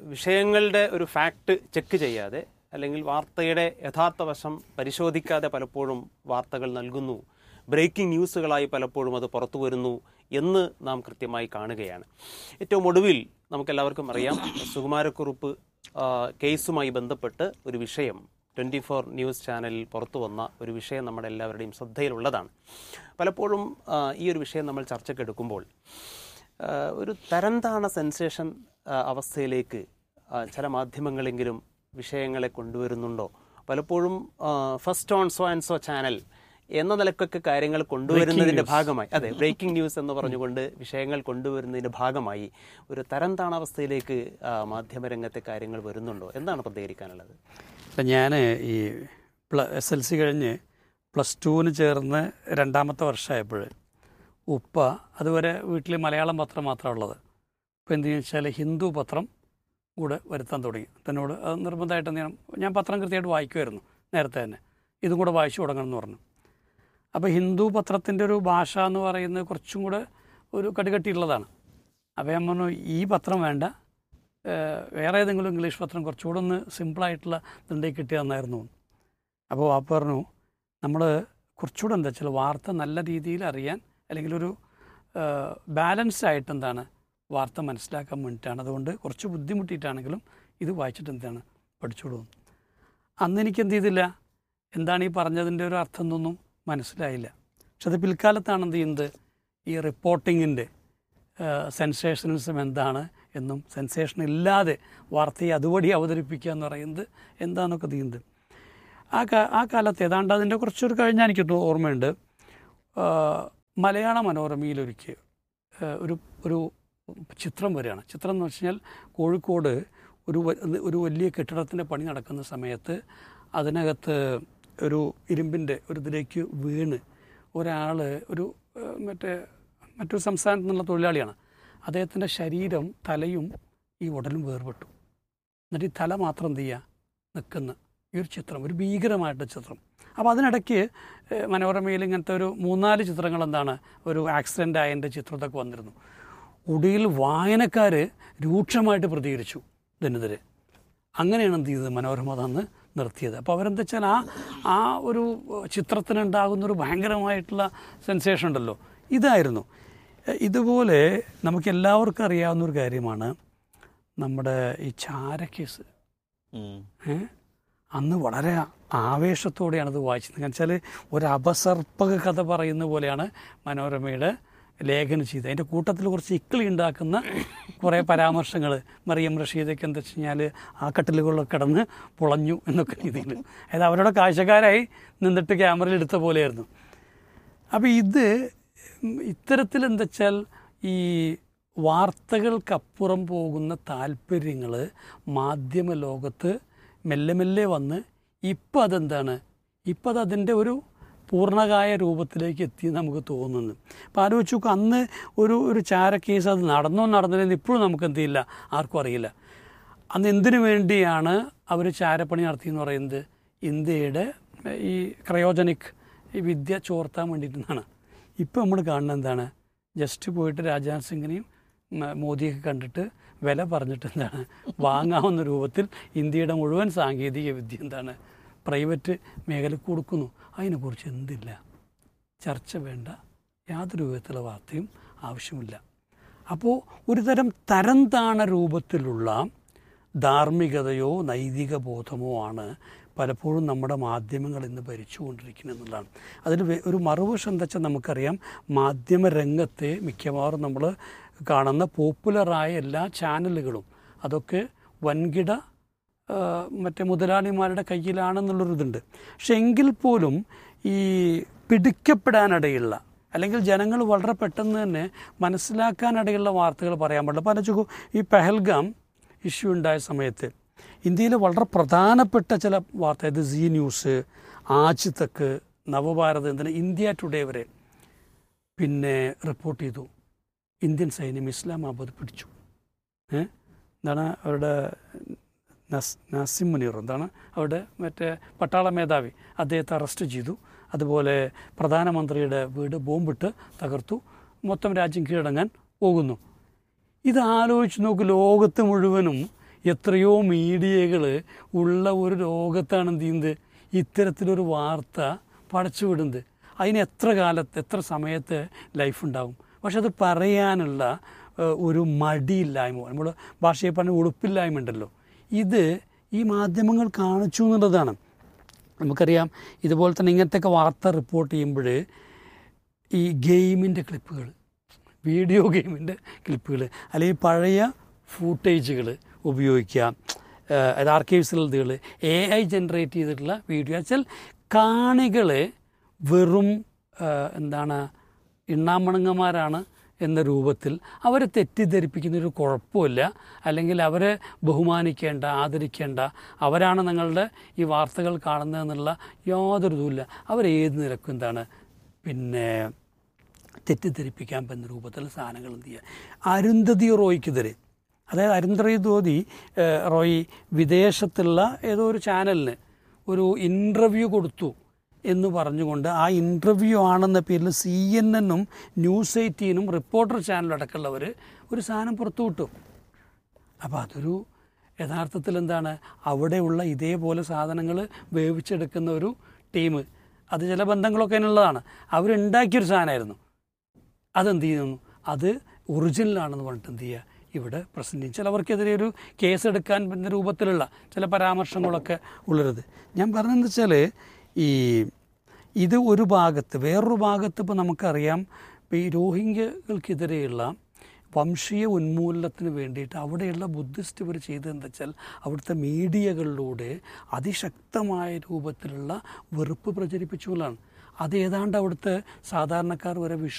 വിഷയങ്ങളുടെ ഒരു ഫാക്ട് ചെക്ക് ചെയ്യാതെ അല്ലെങ്കിൽ വാർത്തയുടെ യഥാർത്ഥ വശം പരിശോധിക്കാതെ പലപ്പോഴും വാർത്തകൾ നൽകുന്നു, ബ്രേക്കിംഗ് ന്യൂസുകളായി പലപ്പോഴും അത് പുറത്തു വരുന്നു എന്ന് നാം കൃത്യമായി കാണുകയാണ്. ഏറ്റവും ഒടുവിൽ നമുക്കെല്ലാവർക്കും അറിയാം, സുകുമാരക്കുറുപ്പ് കേസുമായി ബന്ധപ്പെട്ട് ഒരു വിഷയം ട്വൻറ്റി ഫോർ ന്യൂസ് ചാനലിൽ പുറത്തു വന്ന ഒരു വിഷയം നമ്മുടെ എല്ലാവരുടെയും ശ്രദ്ധയിലുള്ളതാണ്. പലപ്പോഴും ഈ ഒരു വിഷയം നമ്മൾ ചർച്ചയ്ക്കെടുക്കുമ്പോൾ ഒരു തരംതാണ സെൻസേഷൻ അവസ്ഥയിലേക്ക് ചില മാധ്യമങ്ങളെങ്കിലും വിഷയങ്ങളെ കൊണ്ടുവരുന്നുണ്ടോ? പലപ്പോഴും first on so and so channel എന്ന നിലക്കൊക്കെ കാര്യങ്ങൾ കൊണ്ടുവരുന്നതിൻ്റെ ഭാഗമായി, അതെ, ബ്രേക്കിംഗ് ന്യൂസ് എന്ന് പറഞ്ഞുകൊണ്ട് വിഷയങ്ങൾ കൊണ്ടുവരുന്നതിൻ്റെ ഭാഗമായി ഒരു തരംതാണാവസ്ഥയിലേക്ക് മാധ്യമരംഗത്തെ കാര്യങ്ങൾ വരുന്നുണ്ടോ? എന്താണ് പ്രതികരിക്കാനുള്ളത്? ഞാൻ ഈ പ്ല എസ് എൽ സി കഴിഞ്ഞ് പ്ലസ് ടുവിന് ചേർന്ന് രണ്ടാമത്തെ വർഷമായപ്പോൾ ഉപ്പ അതുവരെ വീട്ടിൽ മലയാളം പത്രം മാത്രമാണ് ഉള്ളത്. ഇപ്പോൾ എന്ത് വെച്ചാൽ ഹിന്ദു പത്രം കൂടെ വരുത്താൻ തുടങ്ങി. തന്നോട് അത് നിർബന്ധമായിട്ട് എന്ത് ചെയ്യണം, ഞാൻ പത്രം കൃത്യമായിട്ട് വായിക്കുമായിരുന്നു നേരത്തെ തന്നെ, ഇതും കൂടെ വായിച്ചു തുടങ്ങണം എന്ന് പറഞ്ഞു. അപ്പോൾ ഹിന്ദു പത്രത്തിൻ്റെ ഒരു ഭാഷ എന്ന് പറയുന്നത് കുറച്ചും കൂടെ ഒരു കടുകട്ടിയുള്ളതാണ്. അപ്പോൾ ഞാൻ പറഞ്ഞു ഈ പത്രം വേണ്ട, വേറെ ഏതെങ്കിലും ഇംഗ്ലീഷ് പത്രം കുറച്ചുകൂടെ ഒന്ന് സിമ്പിളായിട്ടുള്ള ഇതുണ്ടെങ്കിൽ കിട്ടിയ തന്നായിരുന്നു. അപ്പോൾ വാപ്പ പറഞ്ഞു നമ്മൾ കുറച്ചുകൂടെ എന്താ വെച്ചാൽ വാർത്ത നല്ല രീതിയിൽ അറിയാൻ അല്ലെങ്കിൽ ഒരു ബാലൻസ്ഡ് ആയിട്ട് എന്താണ് വാർത്ത മനസ്സിലാക്കാൻ വേണ്ടിയിട്ടാണ്, അതുകൊണ്ട് കുറച്ച് ബുദ്ധിമുട്ടിയിട്ടാണെങ്കിലും ഇത് വായിച്ചിട്ട് എന്താണ് പഠിച്ചോളൂ. അന്ന് എനിക്ക് എന്ത് ചെയ്തില്ല, എന്താണ് ഈ പറഞ്ഞതിൻ്റെ ഒരു അർത്ഥം എന്നൊന്നും മനസ്സിലായില്ല. പക്ഷെ അത് പിൽക്കാലത്താണ് എന്ത് ചെയ്യുന്നത്, ഈ റിപ്പോർട്ടിങ്ങിൻ്റെ സെൻസേഷനലിസം എന്താണ് എന്നും സെൻസേഷൻ ഇല്ലാതെ വാർത്തയെ അതുവഴി അവതരിപ്പിക്കുക എന്ന് പറയുന്നത് എന്താണെന്നൊക്കെ ചെയ്യുന്നത്. ആ കാ ആ കാലത്ത് ഏതാണ്ട് അതിൻ്റെ കുറച്ചൊരു കഴിഞ്ഞാൽ എനിക്ക് ഓർമ്മയുണ്ട്, മലയാള മനോരമയിലൊരിക്കൽ ഒരു ഒരു ചിത്രം വരികയാണ്. ചിത്രം എന്ന് വെച്ച് കഴിഞ്ഞാൽ കോഴിക്കോട് ഒരു ഒരു വലിയ കെട്ടിടത്തിൻ്റെ പണി നടക്കുന്ന സമയത്ത് അതിനകത്ത് ഒരു ഇരുമ്പിൻ്റെ ഒരു ഇതിലേക്ക് വീണ് ഒരാൾ, ഒരു മറ്റേ മറ്റൊരു സംസ്ഥാനത്തു നിന്നുള്ള തൊഴിലാളിയാണ്, അദ്ദേഹത്തിൻ്റെ ശരീരം തലയും ഈ ഉടലും വേർപെട്ടു. എന്നിട്ട് ഈ തല മാത്രം എന്ത് ചെയ്യുക നിൽക്കുന്ന ഈ ഒരു ചിത്രം, ഒരു ഭീകരമായിട്ട് ചിത്രം. അപ്പോൾ അതിനിടയ്ക്ക് മനോരമയിൽ ഇങ്ങനത്തെ ഒരു മൂന്നാല് ചിത്രങ്ങൾ എന്താണ് ഒരു ആക്സിഡൻ്റ് ആയതിൻ്റെ ചിത്രത്തൊക്കെ വന്നിരുന്നു. ഒടുവിൽ വായനക്കാർ രൂക്ഷമായിട്ട് പ്രതികരിച്ചു ഇതിനെതിരെ. അങ്ങനെയാണ് എന്ത് ചെയ്തത്, മനോരമ അന്ന് നിർത്തിയത്. അപ്പോൾ അവരെന്താ വെച്ചാൽ ആ ആ ഒരു ചിത്രത്തിനുണ്ടാകുന്നൊരു ഭയങ്കരമായിട്ടുള്ള സെൻസേഷൻ ഉണ്ടല്ലോ, ഇതായിരുന്നു. ഇതുപോലെ നമുക്ക് എല്ലാവർക്കും അറിയാവുന്നൊരു കാര്യമാണ് നമ്മുടെ ഈ ചാരക്കേസ്. അന്ന് വളരെ ആവേശത്തോടെയാണത് വായിച്ചത്. കാരണം വെച്ചാൽ ഒരു അപസർപ്പക കഥ പറയുന്ന പോലെയാണ് മനോരമയുടെ ലേഖനം ചെയ്തത്. അതിൻ്റെ കൂട്ടത്തിൽ കുറച്ച് ഇക്കിളി ഉണ്ടാക്കുന്ന കുറേ പരാമർശങ്ങൾ, മറിയം റഷീദൊക്കെ എന്താ വെച്ച് കഴിഞ്ഞാൽ ആ കട്ടിലുകളിലൊക്കെ കിടന്ന് പൊളഞ്ഞു എന്നൊക്കെ രീതിയിൽ, അതായത് അവരുടെ കാഴ്ചക്കാരായി നിന്നിട്ട് ക്യാമറയിൽ എടുത്ത പോലെയായിരുന്നു. അപ്പോൾ ഇത് ഇത്തരത്തിൽ എന്താ വെച്ചാൽ ഈ വാർത്തകൾക്കപ്പുറം പോകുന്ന താല്പര്യങ്ങൾ മാധ്യമ ലോകത്ത് മെല്ലെ മെല്ലെ വന്ന് ഇപ്പം അതെന്താണ്, ഇപ്പം അത് അതിൻ്റെ ഒരു പൂർണ്ണകായ രൂപത്തിലേക്ക് എത്തി നമുക്ക് തോന്നുന്നു. അപ്പോൾ ആലോചിച്ച് നോക്കുക, അന്ന് ഒരു ഒരു ചാരക്കേസ് അത് നടന്നോ നടന്നില്ലെന്ന് ഇപ്പോഴും നമുക്ക് എന്ത് ചെയ്യില്ല, ആർക്കും അറിയില്ല. അന്ന് എന്തിനു വേണ്ടിയാണ് അവർ ചാരപ്പണി നടത്തിയെന്ന് പറയുന്നത്, ഇന്ത്യയുടെ ഈ ക്രയോജനിക് ഈ വിദ്യ ചോർത്താൻ വേണ്ടിയിട്ടാണ്. ഇപ്പോൾ നമ്മൾ കാണുന്നത് എന്താണ്, ജസ്റ്റ് പോയിട്ട് രാജ്നാഥ് സിംഗിനെയും മോദിയൊക്കെ കണ്ടിട്ട് വില പറഞ്ഞിട്ട് എന്താണ് വാങ്ങാവുന്ന രൂപത്തിൽ ഇന്ത്യയുടെ മുഴുവൻ സാങ്കേതിക വിദ്യ എന്താണ് പ്രൈവറ്റ് മേഖലയ്ക്ക് കൊടുക്കുന്നു. അതിനെക്കുറിച്ച് എന്തില്ല, ചർച്ച വേണ്ട, യാതൊരു വിധത്തിലുള്ള വാർത്തയും ആവശ്യമില്ല. അപ്പോൾ ഒരു തരം തരം താണ രൂപത്തിലുള്ള ധാർമ്മികതയോ നൈതിക ബോധമോ ആണ് പലപ്പോഴും നമ്മുടെ മാധ്യമങ്ങൾ ഇന്ന് ഭരിച്ചുകൊണ്ടിരിക്കുന്നത് എന്നുള്ളതാണ്. അതിൽ ഒരു മറുവശം എന്താ വെച്ചാൽ നമുക്കറിയാം, മാധ്യമരംഗത്തെ മിക്കവാറും നമ്മൾ കാണുന്ന പോപ്പുലറായ എല്ലാ ചാനലുകളും അതൊക്കെ വൻകിട മറ്റേ മുതലാളിമാരുടെ കയ്യിലാണെന്നുള്ളൊരിതുണ്ട്. പക്ഷെ എങ്കിൽ പോലും ഈ പിടിക്കപ്പെടാനിടയുള്ള അല്ലെങ്കിൽ ജനങ്ങൾ വളരെ പെട്ടെന്ന് തന്നെ മനസ്സിലാക്കാനിടയുള്ള വാർത്തകൾ പറയാൻ പാടില്ല. പല ചുക്കും ഈ പെഹൽഗാം ഇഷ്യൂ ഉണ്ടായ സമയത്ത് ഇന്ത്യയിലെ വളരെ പ്രധാനപ്പെട്ട ചില വാർത്ത, ഇത് സി ന്യൂസ്, ആജ് തക്ക്, നവഭാരത്, എന്തിന് ഇന്ത്യ ടുഡേ വരെ പിന്നെ റിപ്പോർട്ട് ചെയ്തു ഇന്ത്യൻ സൈന്യം ഇസ്ലാമാബാദ് പിടിച്ചു. ഏഹ് എന്താണ് അവരുടെ നസ് നാസിം മുനീർ എന്താണ് അവിടെ മറ്റേ പട്ടാള മേധാവി, അദ്ദേഹത്തെ അറസ്റ്റ് ചെയ്തു. അതുപോലെ പ്രധാനമന്ത്രിയുടെ വീട് ബോംബിട്ട് തകർത്തു, മൊത്തം രാജ്യം കീഴടങ്ങാൻ പോകുന്നു. ഇത് ആലോചിച്ച് നോക്ക്, ലോകത്ത് മുഴുവനും എത്രയോ മീഡിയകൾ ഉള്ള ഒരു ലോകത്താണ് എന്ത് ചെയ്യുന്നത് ഇത്തരത്തിലൊരു വാർത്ത പടച്ചു വിടുന്നത്. അതിന് എത്ര കാലത്ത് എത്ര സമയത്ത് ലൈഫ് ഉണ്ടാവും. പക്ഷെ അത് പറയാനുള്ള ഒരു മടിയില്ലായ്മ, നമ്മൾ ഭാഷയെ പറഞ്ഞ ഉളുപ്പില്ലായ്മ ഉണ്ടല്ലോ, ഇത് ഈ മാധ്യമങ്ങൾ കാണിച്ചു എന്നുള്ളതാണ്. നമുക്കറിയാം ഇതുപോലെ തന്നെ ഇങ്ങനത്തെയൊക്കെ വാർത്ത റിപ്പോർട്ട് ചെയ്യുമ്പോൾ ഈ ഗെയിമിൻ്റെ ക്ലിപ്പുകൾ, വീഡിയോ ഗെയിമിൻ്റെ ക്ലിപ്പുകൾ, അല്ലെങ്കിൽ പഴയ ഫൂട്ടേജുകൾ ഉപയോഗിക്കുക, അത് ആർക്കൈവ്സിലുള്ളതുകൾ, എ ഐ ജനറേറ്റ് ചെയ്തിട്ടുള്ള വീഡിയോ വെച്ചാൽ കാണികൾ വെറും എന്താണ് ഇണ്ണാമണങ്ങന്മാരാണ് എന്ന രൂപത്തിൽ അവരെ തെറ്റിദ്ധരിപ്പിക്കുന്നൊരു കുഴപ്പമില്ല. അല്ലെങ്കിൽ അവരെ ബഹുമാനിക്കേണ്ട, ആദരിക്കേണ്ട, അവരാണ് നിങ്ങളുടെ ഈ വാർത്തകൾ കാണുന്നതെന്നുള്ള യാതൊരു ഇതുമില്ല. അവരേത് നിരക്കും എന്താണ് പിന്നെ തെറ്റിദ്ധരിപ്പിക്കാൻ പറ്റുന്ന രൂപത്തിലുള്ള സാധനങ്ങൾ എന്ത് ചെയ്യുക. അരുന്ധതി റോയ്ക്കെതിരെ, അതായത് അരുന്ധതി ധോതി റോയ് വിദേശത്തുള്ള ഏതോ ഒരു ചാനലിന് ഒരു ഇൻ്റർവ്യൂ കൊടുത്തു എന്ന് പറഞ്ഞുകൊണ്ട് ആ ഇൻ്റർവ്യൂ ആണെന്ന പേരിൽ സി എൻ എന്നും ന്യൂസ് എയ്റ്റീനും റിപ്പോർട്ടർ ചാനലും അടക്കമുള്ളവർ ഒരു സാധനം പുറത്തു വിട്ടു. അപ്പോൾ അതൊരു യഥാർത്ഥത്തിൽ എന്താണ് അവിടെയുള്ള ഇതേപോലെ സാധനങ്ങൾ വേവിച്ചെടുക്കുന്ന ഒരു ടീം, അത് ചില ബന്ധങ്ങളൊക്കെ അതിനുള്ളതാണ്, അവരുണ്ടാക്കിയൊരു സാധനമായിരുന്നു. അതെന്ത് ചെയ്യുന്നു, അത് ഒറിജിനലാണെന്ന് പറഞ്ഞിട്ട് എന്ത് ചെയ്യുക ഇവിടെ പ്രസൻറ്റ് ചെയ്യും. ചിലവർക്കെതിരെ ഒരു കേസ് എടുക്കാൻ പറ്റുന്ന രൂപത്തിലുള്ള ചില പരാമർശങ്ങളൊക്കെ ഉള്ളരുത്. ഞാൻ പറഞ്ഞതെന്ന് വെച്ചാൽ ഈ ഇത് ഒരു ഭാഗത്ത്, വേറൊരു ഭാഗത്ത് ഇപ്പോൾ നമുക്കറിയാം ഇപ്പോൾ ഈ രോഹിംഗ്യകൾക്കെതിരെയുള്ള വംശീയ ഉന്മൂലനത്തിന് വേണ്ടിയിട്ട് അവിടെയുള്ള ബുദ്ധിസ്റ്റ് ഇവർ ചെയ്തതെന്ന് വെച്ചാൽ അവിടുത്തെ മീഡിയകളിലൂടെ അതിശക്തമായ രൂപത്തിലുള്ള വെറുപ്പ് പ്രചരിപ്പിച്ചുകൊണ്ടാണ്. അത് ഏതാണ്ട് അവിടുത്തെ സാധാരണക്കാർ വരെ വിശ്വ